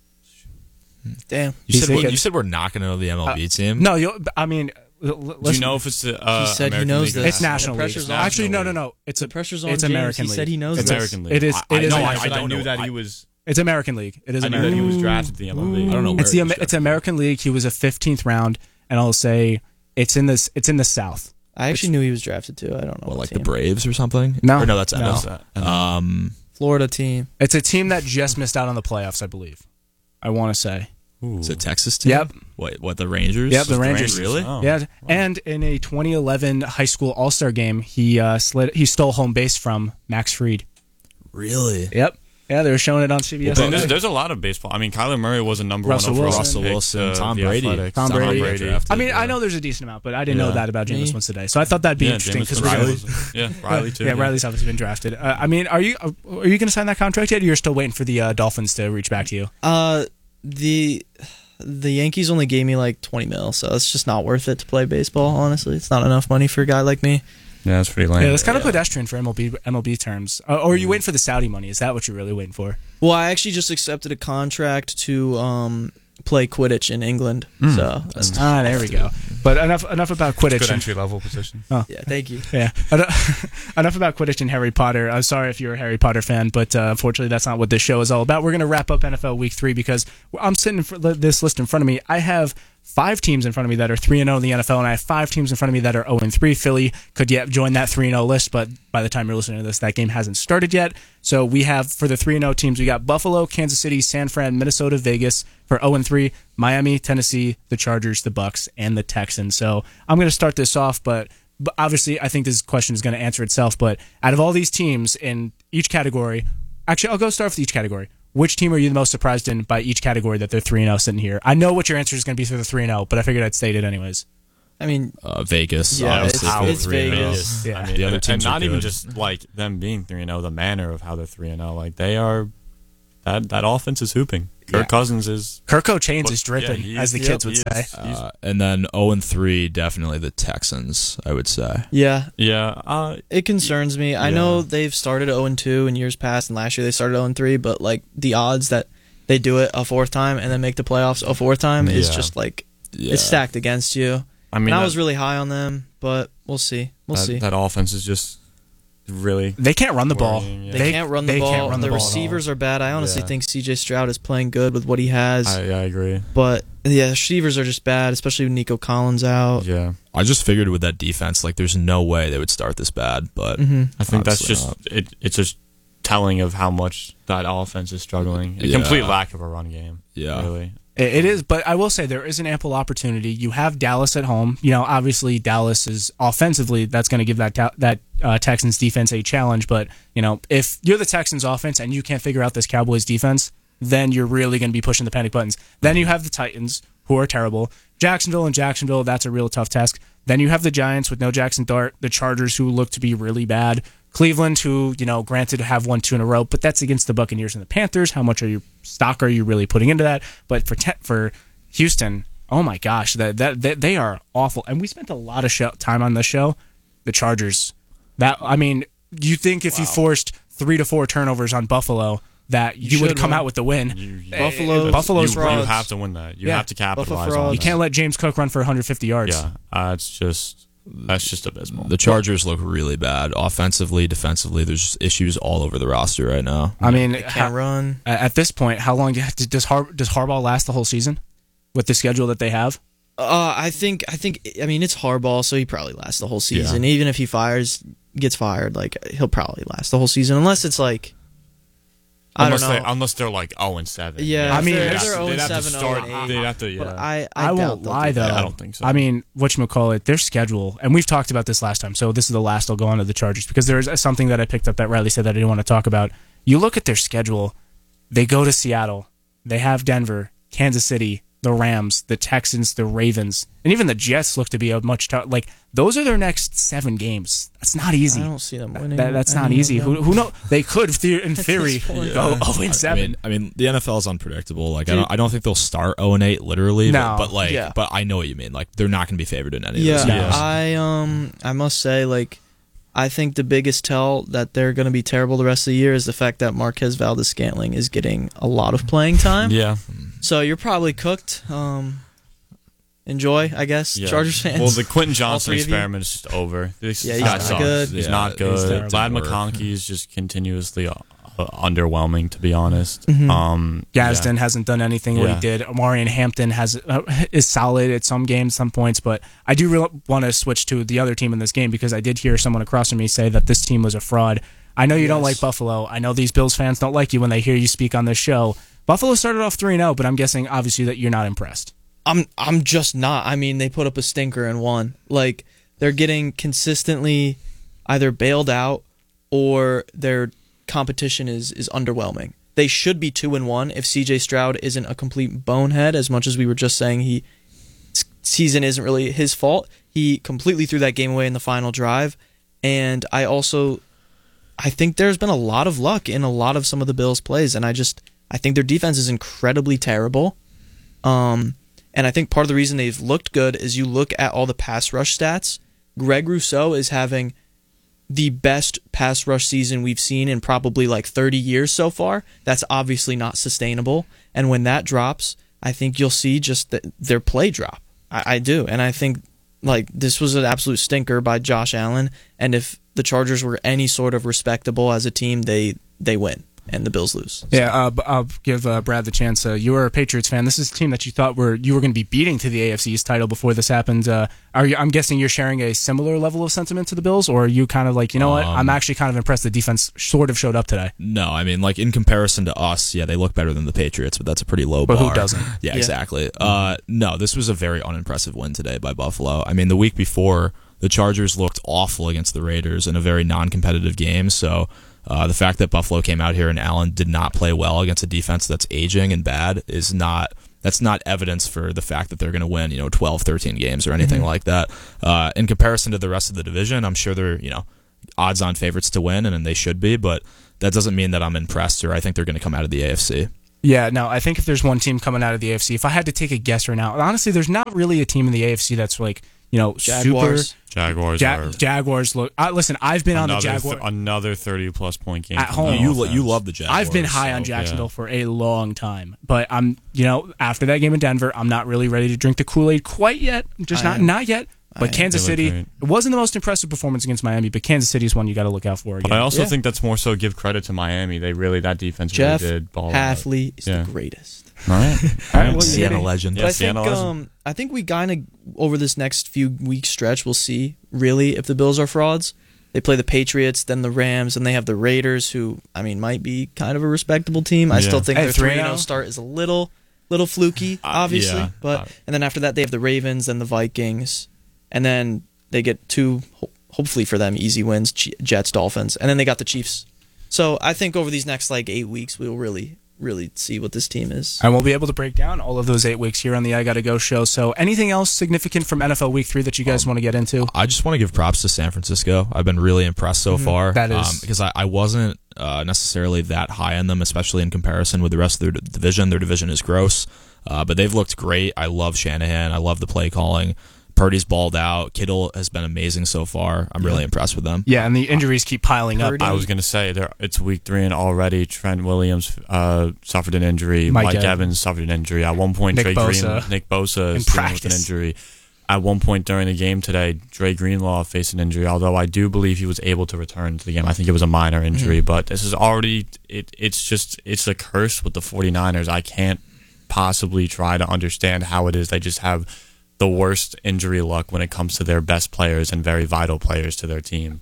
Damn. You said, thinking- we're, you said we're not going to know the M L B Uh, team? No, you I mean, l- Do listen, you know if it's the uh, He said he American knows League or this. it's National The League. pressure's on. Actually, no, no, National no. It's The a pressure's on It's James. American He League. said he knows It's this. American League. It is. I, It I, is. no, I, American- I, don't knew know. that I- he was. It's American League. It is I knew American. that he was League. drafted to the M L B. I don't know where It's the he was it's drafted. American League. He was a fifteenth round, and I'll say it's in this. It's in the South. I actually knew he was drafted too. I don't know What, what like team. the Braves or something? No. Or no, that's No. N L. Um, Florida team. It's a team that just missed out on the playoffs, I believe. I want to say. is it Texas team? Yep. What? What? The Rangers? Yep, the The Rangers. Really? Oh. Yeah, and in a twenty eleven high school All Star game, he uh, slid. He stole home base from Max Fried. Really? Yep. Yeah, they were showing it on C B S. Well, all there's, day. there's a lot of baseball. I mean, Kyler Murray was a number Russell one overall Wilson. Russell pick, Wilson, uh, Tom the Brady. Athletics. Tom Brady. drafted, I mean, I yeah. know there's a decent amount, but I didn't know Yeah. that about Jameis Me? Winston today. So I thought that'd be Yeah, interesting Jameis because Winston Riley, was- yeah, Riley too. yeah, Riley's obviously been drafted. Uh, I mean, are you are you going to sign that contract yet? Or you're still waiting for the uh, Dolphins to reach back to you? Uh, the the Yankees only gave me like twenty mil, so it's just not worth it to play baseball. Honestly, it's not enough money for a guy like me. Yeah, that's pretty lame. Yeah, that's kind of pedestrian for M L B M L B terms. Uh, or are you waiting for the Saudi money? Is that what you're really waiting for? Well, I actually just accepted a contract to um play Quidditch in England. So that's, Ah, there we go. But enough enough about Quidditch. Good and- entry level position. yeah, thank you. Yeah. Enough about Quidditch and Harry Potter. I'm sorry if you're a Harry Potter fan, but uh, unfortunately that's not what this show is all about. We're going to wrap up N F L Week three because I'm sitting for this list in front of me. I have five teams in front of me that are three and oh in the N F L, and I have five teams in front of me that are oh and three. Philly could yet join that three and oh list, but by the time you're listening to this, that game hasn't started yet. So we have, for the three and oh teams, we got Buffalo, Kansas City, San Fran, Minnesota, Vegas. For oh and three, Miami, Tennessee, the Chargers, the Bucks, and the Texans. So I'm going to start this off, but But obviously, I think this question is going to answer itself. But out of all these teams in each category, actually, I'll go start with each category. Which team are you the most surprised in by each category that they're three and oh sitting here? I know what your answer is going to be for the three and oh, but I figured I'd state it anyways. I mean, uh, Vegas. Yeah, obviously, it's, for it's three and oh. Vegas. Yeah. I mean, The other and, teams and are not even good. just like them being three and oh, the manner of how they're three and oh. Like they are, that that offense is hooping. Kirk Yeah. Cousins is. Kirko Chains But- is dripping, yeah, he as the is- kids yep, would he say. is. He's- Uh, and then oh and three, definitely the Texans, I would say. yeah, yeah, uh, it concerns me. I Yeah. know they've started oh and two in years past, and last year they started oh and three, but like the odds that they do it a fourth time and then make the playoffs a fourth time is Yeah. just like Yeah. it's stacked against you. I mean, And I that- was really high on them, but we'll see. We'll that, see. that offense is just really. They can't run the ball. Worrying, yeah. They, can't run the they ball. Can't run the, the ball at all. receivers are bad. I honestly Yeah. think C J Stroud is playing good with what he has, I, I agree. but yeah, the receivers are just bad, especially with Nico Collins out. Yeah, I just figured with that defense, like, there's no way they would start this bad, but hmm I think that's Obviously just not. it. It's just telling of how much that offense is struggling. A Yeah. complete lack of a run game. Yeah. really. It it is, but I will say there is an ample opportunity. You have Dallas at home. You know, obviously Dallas is offensively that's going to give that ta- that uh, Texans defense a challenge. But you know, if you're the Texans offense and you can't figure out this Cowboys defense, then you're really going to be pushing the panic buttons. Then you have the Titans, who are terrible. Jacksonville and Jacksonville, that's a real tough task. Then you have the Giants with no Jackson Dart, the Chargers, who look to be really bad. Cleveland, who, you know, granted have won two in a row, but that's against the Buccaneers and the Panthers. How much are you stock are you really putting into that? But for te- for Houston, oh my gosh, that, that that they are awful. And we spent a lot of show, time on this show. The Chargers, that I mean, you think if you forced three to four turnovers on Buffalo, that you, You would should come win. out with the win. You, you, Buffalo- Eh, Buffalo's you, frauds. you have to win that. You Yeah. have to capitalize Buffalo on frauds. You that. can't let James Cook run for one hundred fifty yards. Yeah, uh, it's just that's just abysmal. the Chargers look really bad. Offensively, defensively, there's just issues all over the roster right now. I mean, Can't how- run. at this point, how long does Har- does Harbaugh last the whole season with the schedule that they have? Uh, I think. I think. I mean, it's Harbaugh, so he probably lasts the whole season. Even if he fires, gets fired, like he'll probably last the whole season, unless it's like. I unless don't know. they unless they're like oh and seven. Yeah, I mean, if they're- they're, they're oh they'd and have to seven, start. oh and They'd eight. have to. Yeah. But I, I, I, doubt won't they'll lie do that. though. I don't think so. I mean, whatchamacallit, their schedule, and we've talked about this last time, so this is the last I'll go on to the Chargers because there is something that I picked up that Riley said that I didn't want to talk about. You look at their schedule, they go to Seattle, they have Denver, Kansas City, the Rams, the Texans, the Ravens, and even the Jets look to be a much tough. Like those are their next seven games. That's not easy. I don't see them winning. That, that's not any of easy. them. Who, who know? They could, the- in theory, point. go oh and I seven. mean, I mean, the N F L is unpredictable. Like, I don't, I don't think they'll start oh and eight literally. No. but, but like, Yeah. but I know what you mean. Like, they're not going to be favored in any Yeah, of those games. I um, I must say, like, I think the biggest tell that they're going to be terrible the rest of the year is the fact that Marquez Valdez-Scantling is getting a lot of playing time. Yeah. So you're probably cooked. Um, enjoy, I guess, Yeah. Chargers fans. Well, the Quentin Johnson three of you? experiment is just over. This Yeah, this he's guy not sucks. good. He's Yeah, not he's good. terrible. Vlad Work. McConkey is just continuously uh, uh, underwhelming, to be honest. Mhm. Um, Gadsden hasn't done anything what Yeah. he did. Amarian Hampton has uh, is solid at some games, some points, but I do really want to switch to the other team in this game because I did hear someone across from me say that this team was a fraud. I know you don't Yes. like Buffalo. I know these Bills fans don't like you when they hear you speak on this show. Buffalo started off three and oh, but I'm guessing obviously that you're not impressed. I'm I'm just not. I mean, they put up a stinker and won. Like they're getting consistently either bailed out or their competition is is underwhelming. They should be two and one if C J Stroud isn't a complete bonehead. As much as we were just saying he season isn't really his fault, he completely threw that game away in the final drive. And I also I think there's been a lot of luck in a lot of some of the Bills' plays, and I just I think their defense is incredibly terrible. Um. And I think part of the reason they've looked good is you look at all the pass rush stats. Greg Rousseau is having the best pass rush season we've seen in probably like thirty years so far. That's obviously not sustainable. And when that drops, I think you'll see just the, their play drop. I, I do. And I think like this was an absolute stinker by Josh Allen. And if the Chargers were any sort of respectable as a team, they they win. and the Bills lose. Yeah, uh, b- I'll give uh, Brad the chance. Uh, you were a Patriots fan. This is a team that you thought were you were going to be beating to the A F C East title before this happened. Uh, are you? I'm guessing you're sharing a similar level of sentiment to the Bills, or are you kind of like, you know what? Um, I'm actually kind of impressed the defense sort of showed up today. No, I mean, like in comparison to us, yeah, they look better than the Patriots, but that's a pretty low But bar. who doesn't? Yeah, Yeah. exactly. Uh, no, this was a very unimpressive win today by Buffalo. I mean, the week before, the Chargers looked awful against the Raiders in a very non-competitive game. So uh, the fact that Buffalo came out here and Allen did not play well against a defense that's aging and bad is not. That's not evidence for the fact that they're going to win, you know, twelve, thirteen games or anything Mm-hmm. like that. Uh, in comparison to the rest of the division, I'm sure they're, you know, odds-on favorites to win, and, and they should be, but that doesn't mean that I'm impressed or I think they're going to come out of the A F C. Yeah, no, I think if there's one team coming out of the A F C, if I had to take a guess right now, honestly, there's not really a team in the A F C that's like, you know, Jaguars. super. Jaguars Ja- are Jaguars look. Uh, listen, I've been on the another, Jaguars. th- another thirty-plus point game. At from home. the You offense. you love the Jaguars. I've been high on so- Jacksonville yeah. for a long time, but I'm, you know, after that game in Denver, I'm not really ready to drink the Kool-Aid quite yet. Just I not, am. not yet. But am. Kansas They look City, great. it wasn't the most impressive performance against Miami, but Kansas City is one you got to look out for again. But I also Yeah. think that's more so give credit to Miami. They really that defense Jeff really did ball out. Halfley is Yeah. the greatest. All right. All right, well, Sienna yeah. legend. Yeah, But I think Sienna legend. um, I think we kind of over this next few week stretch we'll see really if the Bills are frauds. They play the Patriots, then the Rams, and they have the Raiders, who I mean might be kind of a respectable team. I Yeah. still think Hey, their three three and and oh. oh start is a little little fluky, obviously. yeah. But Uh, and then after that they have the Ravens and the Vikings, and then they get two ho- hopefully for them easy wins: Ch- Jets, Dolphins, and then they got the Chiefs. So I think over these next like eight weeks we'll really really see what this team is. And we'll be able to break down all of those eight weeks here on the I Gotta Go show. So anything else significant from N F L Week three that you guys want to get into? I just want to give props to San Francisco. I've been really impressed so far. That is- um, because I, I wasn't uh, necessarily that high on them, especially in comparison with the rest of their d- division. Their division is gross, uh, but they've looked great. I love Shanahan. I love the play calling. Purdy's balled out. Kittle has been amazing so far. I'm really impressed with them. Yeah, and the injuries keep piling up. Purdy. I was going to say there. It's week three and already Trent Williams uh, suffered an injury. Mike Mike, Evans. Evans suffered an injury. At one point, Nick Dre Bosa. Green, Nick Bosa In is dealing with an practice. injury. At one point during the game today, Dre Greenlaw faced an injury. Although I do believe he was able to return to the game. I think it was a minor injury, Mm-hmm. but this is already. It, it's just it's a curse with the 49ers. I can't possibly try to understand how it is they just have the worst injury luck when it comes to their best players and very vital players to their team.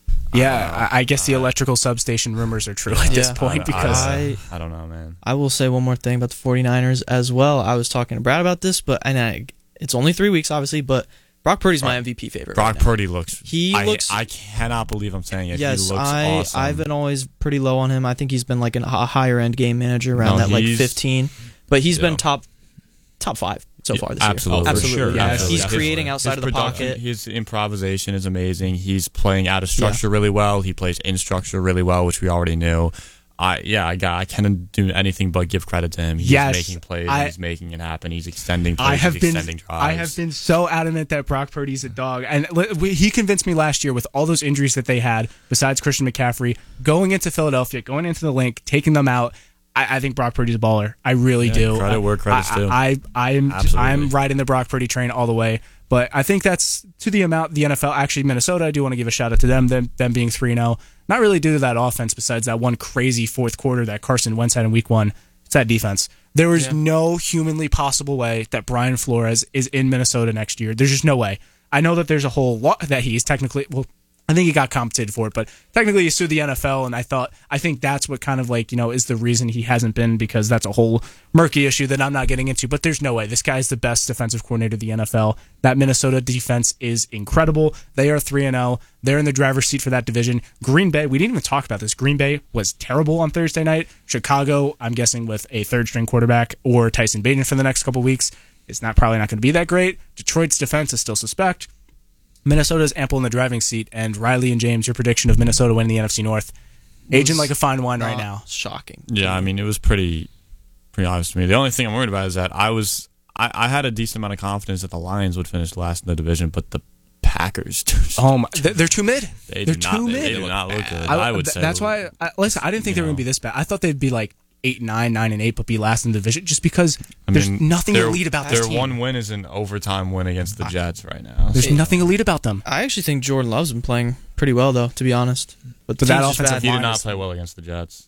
Yeah, I, I guess the electrical substation rumors are true at this Yeah. point I, because I- I, I don't know, man. I will say one more thing about the 49ers as well. I was talking to Brad about this, but and I, it's only three weeks, obviously, but Brock Purdy's my M V P favorite. Brock right now. Purdy looks. He I, looks- I cannot believe I'm saying it. Yes, he looks I awesome. I've been always pretty low on him. I think he's been like an, a higher end game manager around No, that like he's- fifteen, but he's Yeah. been top top five so Yeah, far this absolutely, year. Oh, for sure. Yeah, Absolutely. he's Definitely. creating outside His of the production- pocket. His improvisation is amazing. He's playing out of structure really well. He plays in structure really well, which we already knew. I yeah, I got. I can't do anything but give credit to him. He's Yes, making plays. I- he's making it happen. He's extending plays. I have he's been extending drives. I have been so adamant that Brock Purdy's a dog, and li- we- he convinced me last year with all those injuries that they had. Besides Christian McCaffrey, going into Philadelphia, going into the link, taking them out. I, I think Brock Purdy's a baller. I really Yeah, do. credit I- where credit's I, due. I, I am Absolutely. I'm riding the Brock Purdy train all the way. But I think that's to the amount the N F L, actually Minnesota, I do want to give a shout out to them, them, them being three and oh. Not really due to that offense, besides that one crazy fourth quarter that Carson Wentz had in week one. It's that defense. There is Yeah. no humanly possible way that Brian Flores is in Minnesota next year. There's just no way. I know that there's a whole lot that he's technically, well, I think he got compensated for it, but technically he sued the N F L, and I thought, I think that's what kind of like, you know, is the reason he hasn't been, because that's a whole murky issue that I'm not getting into, but there's no way. This guy's the best defensive coordinator of the N F L. That Minnesota defense is incredible. They are three and oh. They're in the driver's seat for that division. Green Bay, we didn't even talk about this. Green Bay was terrible on Thursday night. Chicago, I'm guessing with a third string quarterback or Tyson Bagent for the next couple weeks, it's not probably not going to be that great. Detroit's defense is still suspect. Minnesota's ample in the driving seat, and Riley and James, your prediction of Minnesota winning the N F C North, aging like a fine wine right Not now. Shocking. Yeah, I mean, it was pretty pretty obvious to me. The only thing I'm worried about is that I was I, I had a decent amount of confidence that the Lions would finish last in the division, but the Packers, Oh my, they're they're too mid. they They're do not, too they, mid. they do not look good. I, would th- say that's why. I, listen, I didn't think they were you going to be know. this bad. I thought they'd be like eight, nine, nine, and eight, but be last in the division, just because I there's mean, nothing their- elite about their this team. one win is an overtime win against the Jets right now. There's It- nothing elite about them. I actually think Jordan Love's been playing pretty well though, to be honest. But, But that the team's just offensive bad. He did line not is- play well against the Jets.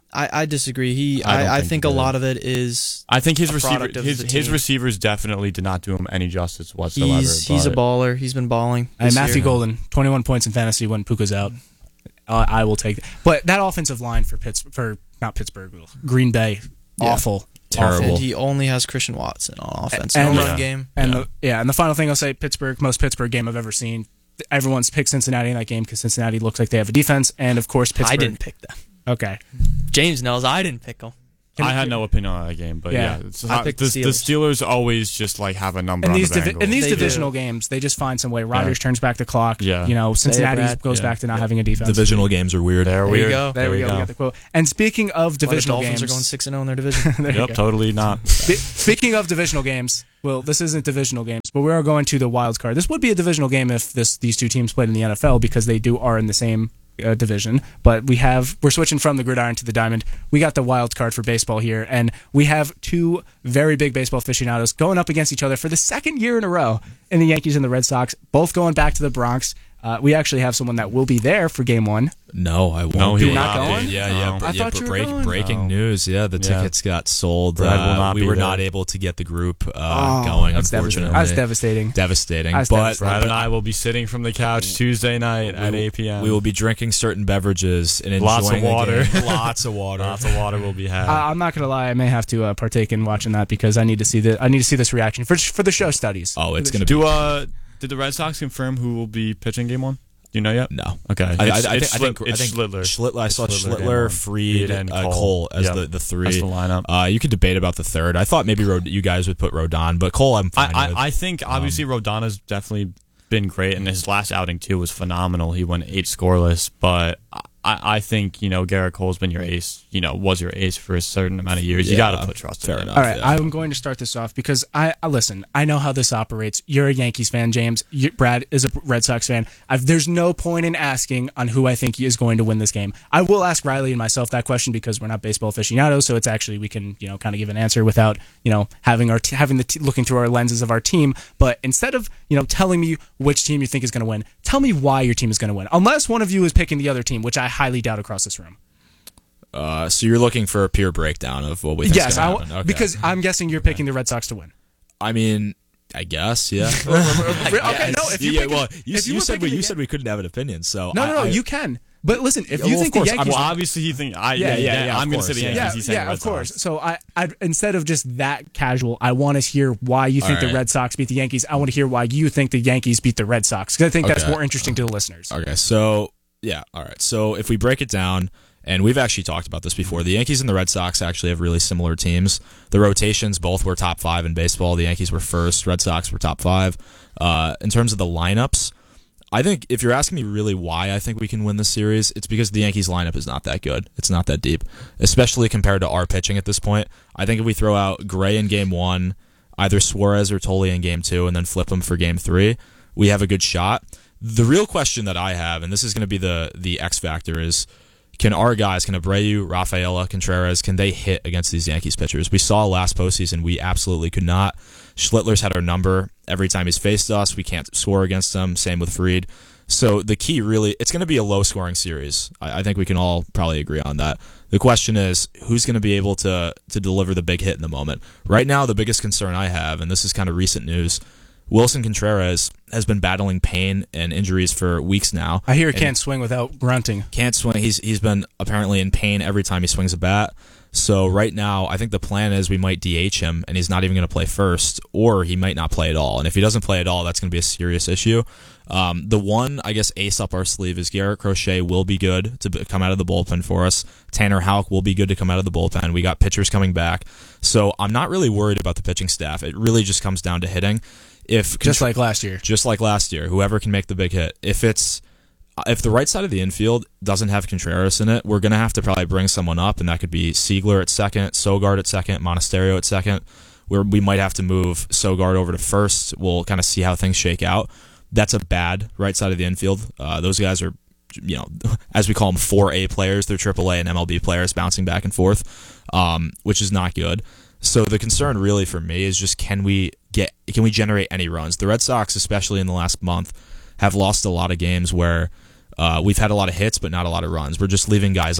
I, I disagree. He, I don't I, I think think he a did. lot of it is. I think his a receiver, product of his the his team. receivers definitely did not do him any justice whatsoever. He's he's a but- baller. He's been balling. And this Matthew year. Golden, twenty-one points in fantasy when Puka's out. Uh, I will take that. But that offensive line for Pitts for not Pittsburgh, Green Bay, Yeah. awful, Terrible. And he only has Christian Watson on offense. And- no yeah. run game. And yeah. the yeah, and the final thing I'll say, Pittsburgh, most Pittsburgh game I've ever seen. Everyone's picked Cincinnati in that game because Cincinnati looks like they have a defense, and of course Pittsburgh. I didn't pick them. Okay, James knows I didn't pick them. I had no opinion on that game, but Yeah. yeah, it's I hot- picked the, the the Steelers. Steelers always just like have a number in on these the divi- Bengals. in these They do. divisional games, they just find some way. Rodgers turns back the clock. Yeah. you know Cincinnati Brad. goes Yeah. back to not having a defense. Divisional games are weird. They're There you weird. go. There, we go. We got the quote. And speaking of Why the divisional Dolphins games, are going six and zero in their division. there you Yep, go. totally not. Spe- Speaking of divisional games, well, this isn't divisional games, but we are going to the wild card. This would be a divisional game if this these two teams played in the N F L because they do are in the same uh, division. But we have we're switching from the gridiron to the diamond. We got the wild card for baseball here, and we have two very big baseball aficionados going up against each other for the second year in a row in the Yankees and the Red Sox, both going back to the Bronx. Uh, we actually have someone that will be there for Game One. No, I won't. No, be. he will not Yeah, going? Yeah, No. yeah. I br- thought yeah, you were break- going. Breaking No. news. Yeah, the Yeah. tickets got sold. Brad will Uh, not we be were there. not able to get the group uh, Oh, going, that's unfortunately. devastating. That's devastating. Devastating. That's but devastating. Brad and I will be sitting from the couch Tuesday night at eight p.m. we will be drinking certain beverages and enjoying Lots of the water. game. Lots of water. Lots of water will be had. I, I'm not gonna lie, I may have to uh, partake in watching that because I need to see the I need to see this reaction for for the show studies. Oh, it's going to be. Do uh, did the Red Sox confirm who will be pitching Game One? Do you know yet? No. Okay. I, I, It's- I, it's think, I think, Schlitt- I it's think Schlittler. Schlittler. I saw It's Schlittler, Schlittler, game Fried, one. and and uh, Cole. Cole as Yep. the, the three. That's the lineup. Uh, you could debate about the third. I thought maybe Rod- you guys would put Rodon, but Cole, I'm fine I, with. I, I think obviously Rodana's definitely been great, and his last outing too was phenomenal. He went eight scoreless, but I, I think you know Garrett Cole's been your ace. You know, was your ace for a certain amount of years. You Yeah, got to put trust fair in him. enough. All right, yeah. I'm going to start this off because I, I listen. I know how this operates. You're a Yankees fan, James. You, Brad is a Red Sox fan. I've, there's no point in asking on who I think is going to win this game. I will ask Riley and myself that question because we're not baseball aficionados, so it's actually we can you know kind of give an answer without you know having our t- having the t- looking through our lenses of our team. But instead of you know telling me which team you think is going to win, tell me why your team is going to win. Unless one of you is picking the other team, which I highly doubt across this room. Uh, so you're looking for a pure breakdown of what we think Yes, is I going to w- happen. Okay. because I'm guessing you're picking the Red Sox to win. I mean, I guess, yeah. Okay, no, if you yeah, pick- well, you, if you you were said we, picking you the- said we couldn't have an opinion, so No, I, no, no, I, you can. But listen, if Yeah, you well, think of course, the Yankees, Well, obviously he think I Yeah, yeah yeah, yeah, I'm of going to say the course, Yankees. yeah, He's saying yeah, Red of course. Sox. So I, I, instead of just that casual, I want to hear why you think All the right. Red Sox beat the Yankees. I want to hear why you think the Yankees beat the Red Sox because I think that's Okay. more interesting to the listeners. Okay, so yeah, all right. So if we break it down, and we've actually talked about this before, the Yankees and the Red Sox actually have really similar teams. The rotations both were top five in baseball. The Yankees were first, Red Sox were top five. Uh, in terms of the lineups, I think if you're asking me really why I think we can win this series, it's because the Yankees lineup is not that good. It's not that deep, especially compared to our pitching at this point. I think if we throw out Gray in game one, either Suarez or Tolle in game two, and then flip them for game three, we have a good shot. The real question that I have, and this is going to be the the X factor, is can our guys, can Abreu, Rafaela, Contreras, can they hit against these Yankees pitchers? We saw last postseason we absolutely could not. Schlittler's had our number every time he's faced us. We can't score against them. Same with Fried. So the key really, it's going to be a low-scoring series. I, I think we can all probably agree on that. The question is, who's going to be able to to deliver the big hit in the moment? Right now, the biggest concern I have, and this is kind of recent news, Wilson Contreras has been battling pain and injuries for weeks now. I hear he And can't swing without grunting. Can't swing. He's he's been apparently in pain every time he swings a bat. So right now, I think the plan is we might D H him, and he's not even going to play first, or he might not play at all. And if he doesn't play at all, that's going to be a serious issue. Um, the one, I guess, ace up our sleeve is Garrett Crochet will be good to b- come out of the bullpen for us. Tanner Houck will be good to come out of the bullpen. We got pitchers coming back. So I'm not really worried about the pitching staff. It really just comes down to hitting. If Just like last year. just like last year, whoever can make the big hit. If it's if the right side of the infield doesn't have Contreras in it, we're gonna have to probably bring someone up, and that could be Siegler at second, Sogard at second, Monasterio at second. Where we might have to move Sogard over to first. We'll kind of see how things shake out. That's a bad right side of the infield. Uh, those guys are, you know, as we call them, four A players. They're triple A and M L B players bouncing back and forth, um, which is not good. So the concern really for me is just can we get can we generate any runs? The Red Sox, especially in the last month, have lost a lot of games where uh, we've had a lot of hits but not a lot of runs. We're just leaving guys on,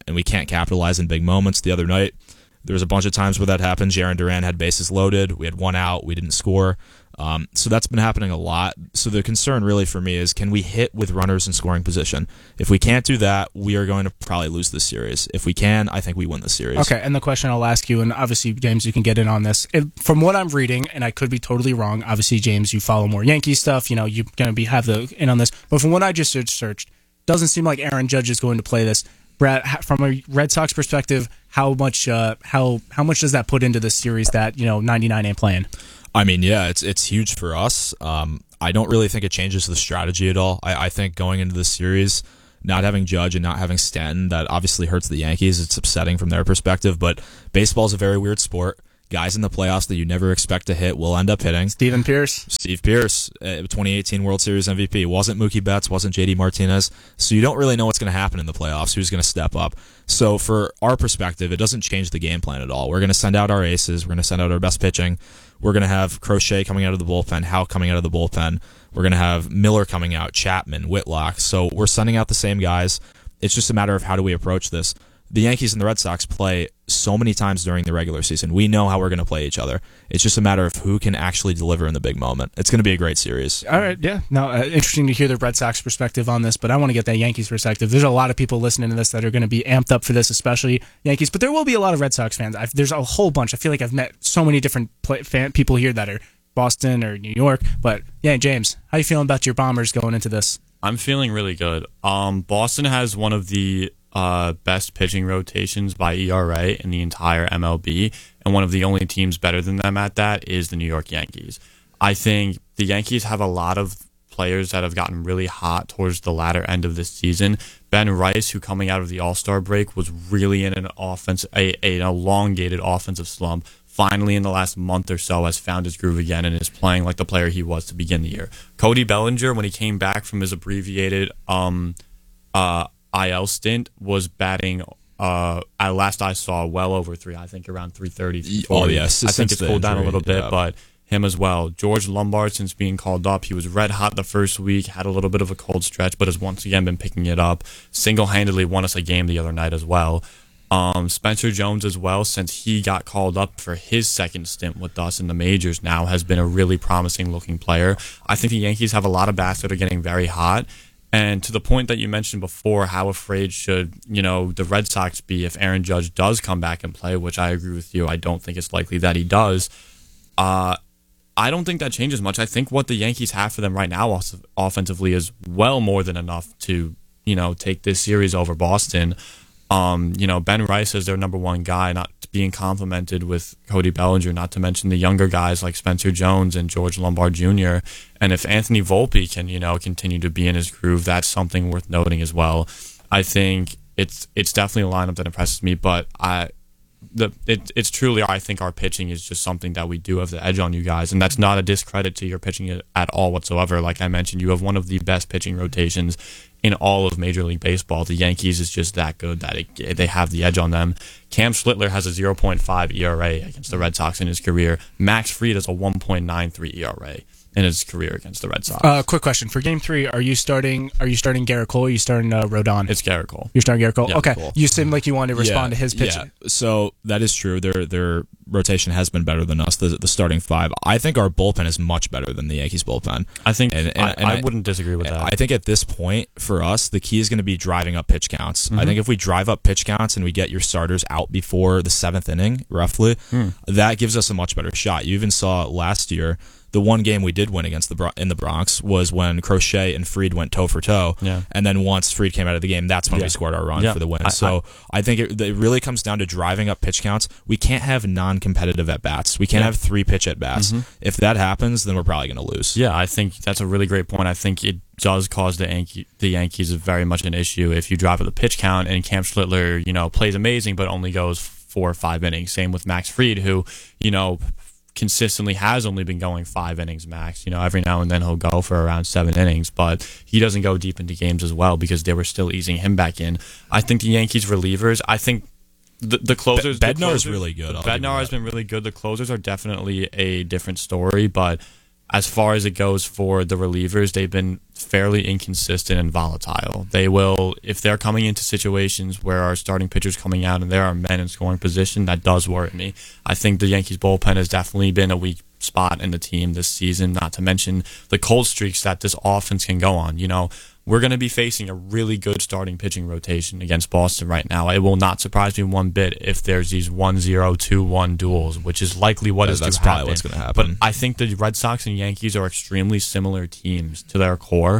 and we can't capitalize in big moments. The other night, there was a bunch of times where that happened. Jarren Duran had bases loaded. We had one out. We didn't score. Um, so that's been happening a lot. So the concern really for me is, can we hit with runners in scoring position? If we can't do that, we are going to probably lose this series. If we can, I think we win the series. Okay, and the question I'll ask you, and obviously, James, you can get in on this. It, from what I'm reading, and I could be totally wrong, obviously, James, you follow more Yankees stuff, you know, you're going to be have the in on this. But from what I just searched, doesn't seem like Aaron Judge is going to play this. Brad, from a Red Sox perspective, how much uh, how how much does that put into this series that, you know, ninety-nine ain't playing? I mean, yeah, it's it's huge for us. Um, I don't really think it changes the strategy at all. I, I think going into this series, not having Judge and not having Stanton, that obviously hurts the Yankees. It's upsetting from their perspective, but baseball is a very weird sport. Guys in the playoffs that you never expect to hit will end up hitting. Steven Pierce. Steve Pierce, uh, twenty eighteen World Series M V P. Wasn't Mookie Betts, wasn't J D Martinez. So you don't really know what's going to happen in the playoffs, who's going to step up. So for our perspective, it doesn't change the game plan at all. We're going to send out our aces. We're going to send out our best pitching. We're going to have Crochet coming out of the bullpen, Howe coming out of the bullpen. We're going to have Miller coming out, Chapman, Whitlock. So we're sending out the same guys. It's just a matter of how do we approach this. The Yankees and the Red Sox play so many times during the regular season. We know how we're going to play each other. It's just a matter of who can actually deliver in the big moment. It's going to be a great series. All right, yeah. No, uh, interesting to hear the Red Sox perspective on this, but I want to get that Yankees perspective. There's a lot of people listening to this that are going to be amped up for this, especially Yankees, but there will be a lot of Red Sox fans. I've, there's a whole bunch. I feel like I've met so many different play, fan, people here that are Boston or New York, but yeah, James, how you feeling about your Bombers going into this? I'm feeling really good. Um, Boston has one of the Uh, best pitching rotations by E R A in the entire M L B, and one of the only teams better than them at that is the New York Yankees. I think the Yankees have a lot of players that have gotten really hot towards the latter end of this season. Ben Rice, who coming out of the All-Star break was really in an offense, a, a, an elongated offensive slump, finally in the last month or so has found his groove again and is playing like the player he was to begin the year. Cody Bellinger, when he came back from his abbreviated um, uh, I L stint, was batting, uh, at last I saw, well over three. I think around three thirty. Oh, yes. I think it's cooled down a little bit, yeah. but him as well. George Lombard, since being called up, he was red hot the first week, had a little bit of a cold stretch, but has once again been picking it up. Single-handedly won us a game the other night as well. Um, Spencer Jones as well, since he got called up for his second stint with us in the majors now, has been a really promising-looking player. I think the Yankees have a lot of bats that are getting very hot. And to the point that you mentioned before, how afraid should, you know, the Red Sox be if Aaron Judge does come back and play, which I agree with you. I don't think it's likely that he does. Uh, I don't think that changes much. I think what the Yankees have for them right now off- offensively is well more than enough to, you know, take this series over Boston. Um, you know, Ben Rice is their number one guy, not being complimented with Cody Bellinger, not to mention the younger guys like Spencer Jones and George Lombard Junior And if Anthony Volpe can, you know, continue to be in his groove, that's something worth noting as well. I think it's it's definitely a lineup that impresses me, but I the it, it's truly, I think our pitching is just something that we do have the edge on you guys, and that's not a discredit to your pitching at all whatsoever. Like I mentioned, you have one of the best pitching rotations in all of Major League Baseball. The Yankees is just that good that it, they have the edge on them. Cam Schlittler has a point oh five E R A against the Red Sox in his career. Max Fried has a one point nine three E R A in his career against the Red Sox. Uh, quick question for Game Three: Are you starting? Are you starting Garrett Cole? Or are you starting uh, Rodon? It's Garrett Cole. You're starting Garrett Cole. Yeah, okay. Cole. You seem like you wanted to respond yeah, to his pitching. Yeah. So that is true. Their their rotation has been better than us. The, the starting five. I think our bullpen is much better than the Yankees bullpen. I think and, and, I, and I, I wouldn't disagree with that. I think at this point for us, the key is going to be driving up pitch counts. Mm-hmm. I think if we drive up pitch counts and we get your starters out before the seventh inning, roughly, mm. that gives us a much better shot. You even saw last year. The one game we did win against the Bron- in the Bronx was when Crochet and Fried went toe for toe, yeah. and then once Fried came out of the game, that's when yeah. we scored our run yeah. for the win. I, so I, I think it, it really comes down to driving up pitch counts. We can't have non-competitive at bats. We can't yeah. have three pitch at bats. Mm-hmm. If that happens, then we're probably going to lose. Yeah, I think that's a really great point. I think it does cause the Yankee, the Yankees very much an issue if you drive up the pitch count and Cam Schlittler, you know, plays amazing but only goes four or five innings. Same with Max Fried, who, you know, consistently has only been going five innings max. You know, every now and then he'll go for around seven innings, but he doesn't go deep into games as well because they were still easing him back in. I think the Yankees relievers, I think the, the closers... Be- Bednar is really good. Bednar has been really good. The closers are definitely a different story, but as far as it goes for the relievers, they've been fairly inconsistent and volatile. They will, if they're coming into situations where our starting pitcher's coming out and there are men in scoring position, that does worry me. I think the Yankees bullpen has definitely been a weak spot in the team this season, not to mention the cold streaks that this offense can go on. You know, we're going to be facing a really good starting pitching rotation against Boston right now. It will not surprise me one bit if there's these one zero, two one duels, which is likely what Yeah, is that's to probably happen. what's gonna happen. But I think the Red Sox and Yankees are extremely similar teams to their core,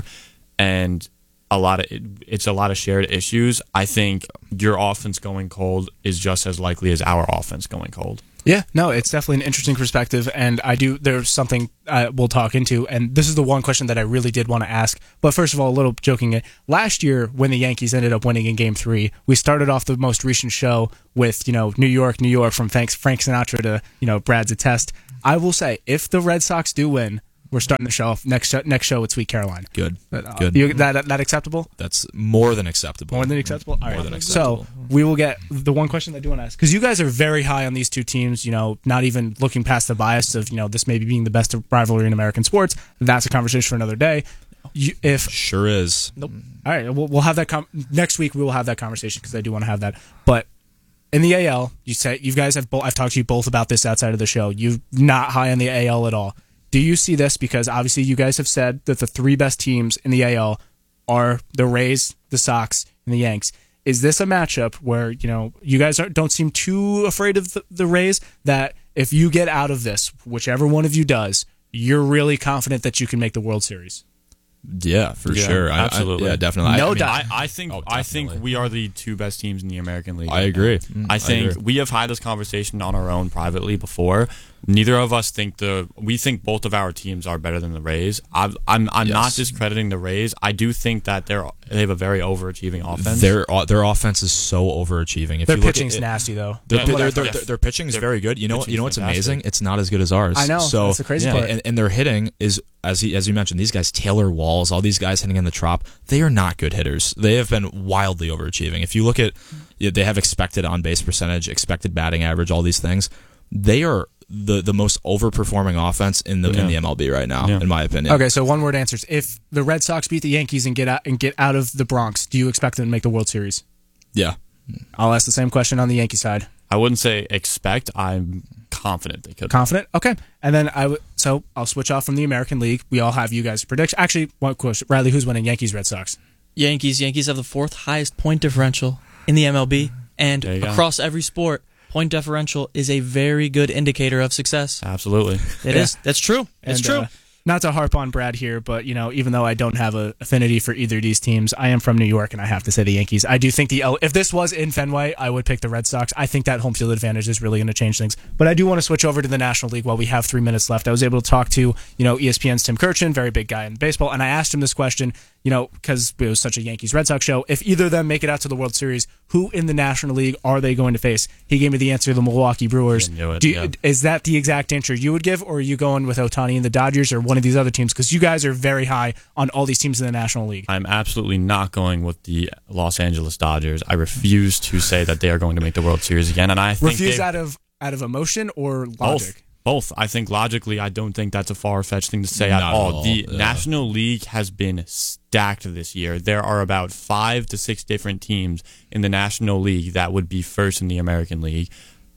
and a lot of it, it's a lot of shared issues. I think your offense going cold is just as likely as our offense going cold. Yeah, no, it's definitely an interesting perspective, and I do. There's something uh, we'll talk into, and this is the one question that I really did want to ask. But first of all, a little joking. Last year, when the Yankees ended up winning in Game Three, we started off the most recent show with you know New York, New York, from thanks Frank Sinatra to you know Brad's attest. I will say, if the Red Sox do win, we're starting the show off next show, next show with Sweet Caroline. Good. But, uh, Good. You, that, that that acceptable? That's more than acceptable. More than acceptable? All right. More than acceptable. So we will get the one question that I do want to ask, because you guys are very high on these two teams, you know, not even looking past the bias of, you know, this maybe being the best rivalry in American sports. That's a conversation for another day. You, if Sure is. Nope. All right, we'll, we'll have that com- next week. We will have that conversation because I do want to have that. But in the A L, you say you guys have. Bo- I've talked to you both about this outside of the show. You're not high on the A L at all. Do you see this? Because obviously you guys have said that the three best teams in the A L are the Rays, the Sox, and the Yanks. Is this a matchup where you know you guys aren't, don't seem too afraid of the, the Rays? That if you get out of this, whichever one of you does, you're really confident that you can make the World Series? Yeah, for Yeah, sure. I- absolutely. I, yeah, definitely. No I, I mean, doubt. I, I think Oh, I think definitely. we are the two best teams in the American League. I right agree. now. Mm, I I think agree. we have had this conversation on our own privately before. Neither of us think the we think both of our teams are better than the Rays. I've, I'm I'm not Yes. discrediting the Rays. I do think that they're they have a very overachieving offense. Their uh, their offense is so overachieving. If Their you look pitching's at it, nasty though. Their, Yeah, their, whatever. their, Yes. their, their pitching is Their very good. You know, you know what's pitching's amazing? fantastic. It's not as good as ours. I know. So That's the crazy yeah, part. and, and their hitting is as he, as you mentioned. These guys, Taylor Walls, all these guys hitting in the trop. They are not good hitters. They have been wildly overachieving. If you look at, yeah, they have expected on base percentage, expected batting average, all these things. They are the the most overperforming offense in the in Yeah. the M L B right now, Yeah. in my opinion. Okay, so one word answers. If the Red Sox beat the Yankees and get out and get out of the Bronx, do you expect them to make the World Series? Yeah. I'll ask the same question on the Yankee side. I wouldn't say expect. I'm confident they could. Confident? Okay. And then I w- so I'll switch off from the American League. We all have you guys' prediction. Actually, one question. Riley, who's winning? Yankees, Red Sox? Yankees. Yankees have the fourth highest point differential in the M L B, and There you go. across every sport, point differential is a very good indicator of success. Absolutely. It is. Yeah. That's true. It's And, true. uh, not to harp on Brad here, but you know, even though I don't have a affinity for either of these teams, I am from New York, and I have to say the Yankees. I do think the L- if this was in Fenway, I would pick the Red Sox. I think that home field advantage is really going to change things. But I do want to switch over to the National League while we have three minutes left. I was able to talk to you know E S P N's Tim Kirchin, very big guy in baseball, and I asked him this question. You know, because it was such a Yankees Red Sox show. If either of them make it out to the World Series, who in the National League are they going to face? He gave me the answer: the Milwaukee Brewers. I knew it, Do you, yeah. Is that the exact answer you would give, or are you going with Ohtani and the Dodgers, or one of these other teams? Because you guys are very high on all these teams in the National League. I'm absolutely not going with the Los Angeles Dodgers. I refuse to say that they are going to make the World Series again, and I think Refuse they- out of out of emotion or both. logic. Both. I think logically, I don't think that's a far-fetched thing to say Not at at all. all, The yeah. National League has been stacked this year. There are about five to six different teams in the National League that would be first in the American League.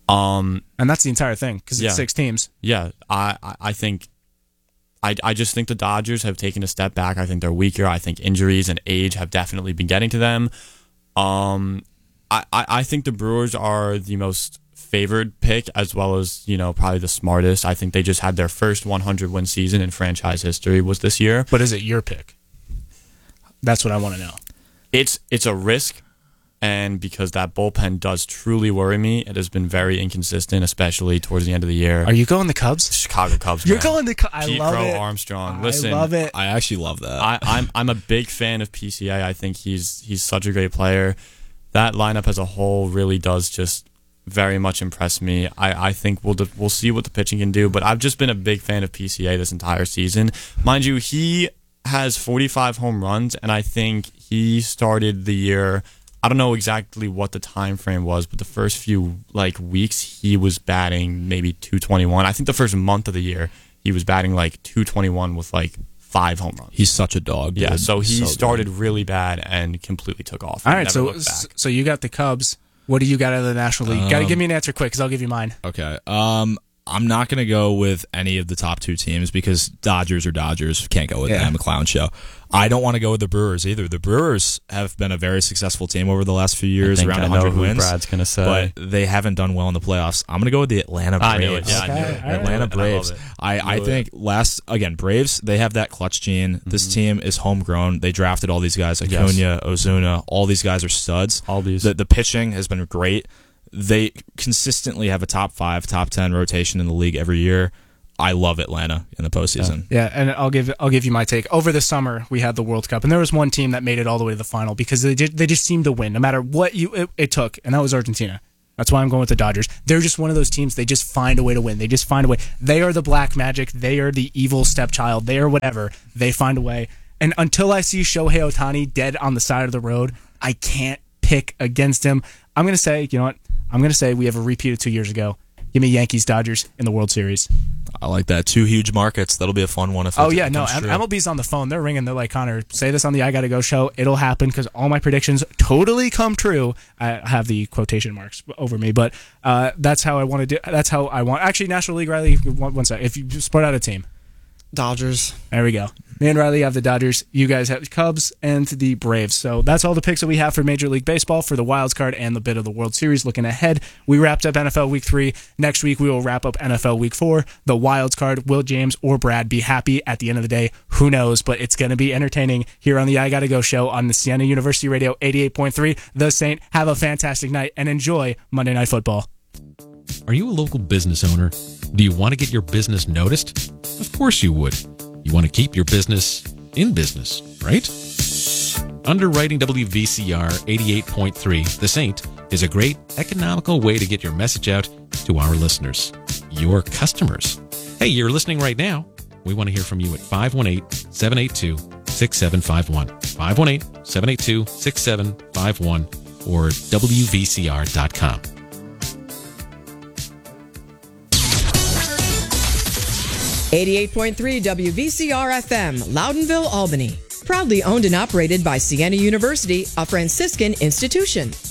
Um, And that's the entire thing, because it's Yeah. six teams. yeah, I, I I think, I, I just think the Dodgers have taken a step back. I think they're weaker. I think injuries and age have definitely been getting to them. Um, I, I, I think the Brewers are the most favored pick, as well as, you know, probably the smartest. I think they just had their first one hundred win season in franchise history was this year. But is it your pick? That's what I want to know. It's it's a risk, and because that bullpen does truly worry me, it has been very inconsistent, especially towards the end of the year. Are you going the Cubs? Chicago Cubs. You're man. going the Cubs. I Pete love Crow it. Armstrong. Listen, I love it. I actually love that. I, I'm I'm a big fan of P C A. I think he's he's such a great player. That lineup as a whole really does just very much impress me. I, I think we'll we'll see what the pitching can do, but I've just been a big fan of P C A this entire season. Mind you, he has forty-five home runs, and I think he started the year. I don't know exactly what the time frame was, but the first few like weeks he was batting maybe two twenty-one. I think the first month of the year he was batting like two twenty-one with like five home runs. He's such a dog. Dude. Yeah, so he so started good. really bad and completely took off. All right, Never so looked back. so you got the Cubs. What do you got out of the National League? Um, Got to give me an answer quick, because I'll give you mine. Okay. Um, I'm not going to go with any of the top two teams because Dodgers or Dodgers. Can't go with Yeah. them. A clown show. I don't want to go with the Brewers either. The Brewers have been a very successful team over the last few years, I think around I know one hundred who wins. Brad's gonna say. But they haven't done well in the playoffs. I'm going to go with the Atlanta Braves. I knew it. Yeah, I knew Okay, it. all right. Atlanta And I Braves. love it. I, I Knew it. think last again Braves. They have that clutch gene. This Mm-hmm. team is homegrown. They drafted all these guys: Acuna, Ozuna. All these guys are studs. All these. The, the pitching has been great. They consistently have a top five, top ten rotation in the league every year. I love Atlanta in the postseason. Yeah, and I'll give I'll give you my take. Over the summer, we had the World Cup, and there was one team that made it all the way to the final because they just, they just seemed to win no matter what you it, it took, and that was Argentina. That's why I'm going with the Dodgers. They're just one of those teams. They just find a way to win. They just find a way. They are the black magic. They are the evil stepchild. They are whatever. They find a way. And until I see Shohei Ohtani dead on the side of the road, I can't pick against him. I'm going to say, you know what? I'm going to say we have a repeat of two years ago. Give me Yankees, Dodgers in the World Series. I like that. Two huge markets. That'll be a fun one. If Oh it yeah, no, comes M- true. M L B's on the phone. They're ringing. They're like, Connor, say this on the I Gotta Go show. It'll happen because all my predictions totally come true. I have the quotation marks over me, but uh, that's how I want to do. That's how I want. Actually, National League, Riley. One, one sec. If you split out a team, Dodgers. there we go. Me and Riley have the Dodgers. You guys have the Cubs and the Braves. So that's all the picks that we have for Major League Baseball for the Wilds card and the bit of the World Series. Looking ahead, we wrapped up N F L Week three. Next week, we will wrap up N F L Week four. The Wilds card, will James or Brad be happy at the end of the day? Who knows? But it's going to be entertaining here on the I Gotta Go show on the Siena University Radio eighty-eight point three. The Saint, have a fantastic night and enjoy Monday Night Football. Are you a local business owner? Do you want to get your business noticed? Of course you would. You want to keep your business in business, right? Underwriting W V C R eighty-eight point three, The Saint, is a great economical way to get your message out to our listeners, your customers. Hey, you're listening right now. We want to hear from you at five one eight, seven eight two, six seven five one, five one eight, seven eight two, six seven five one, or W V C R dot com. eighty-eight point three W V C R F M, Loudonville, Albany. Proudly owned and operated by Siena University, a Franciscan institution.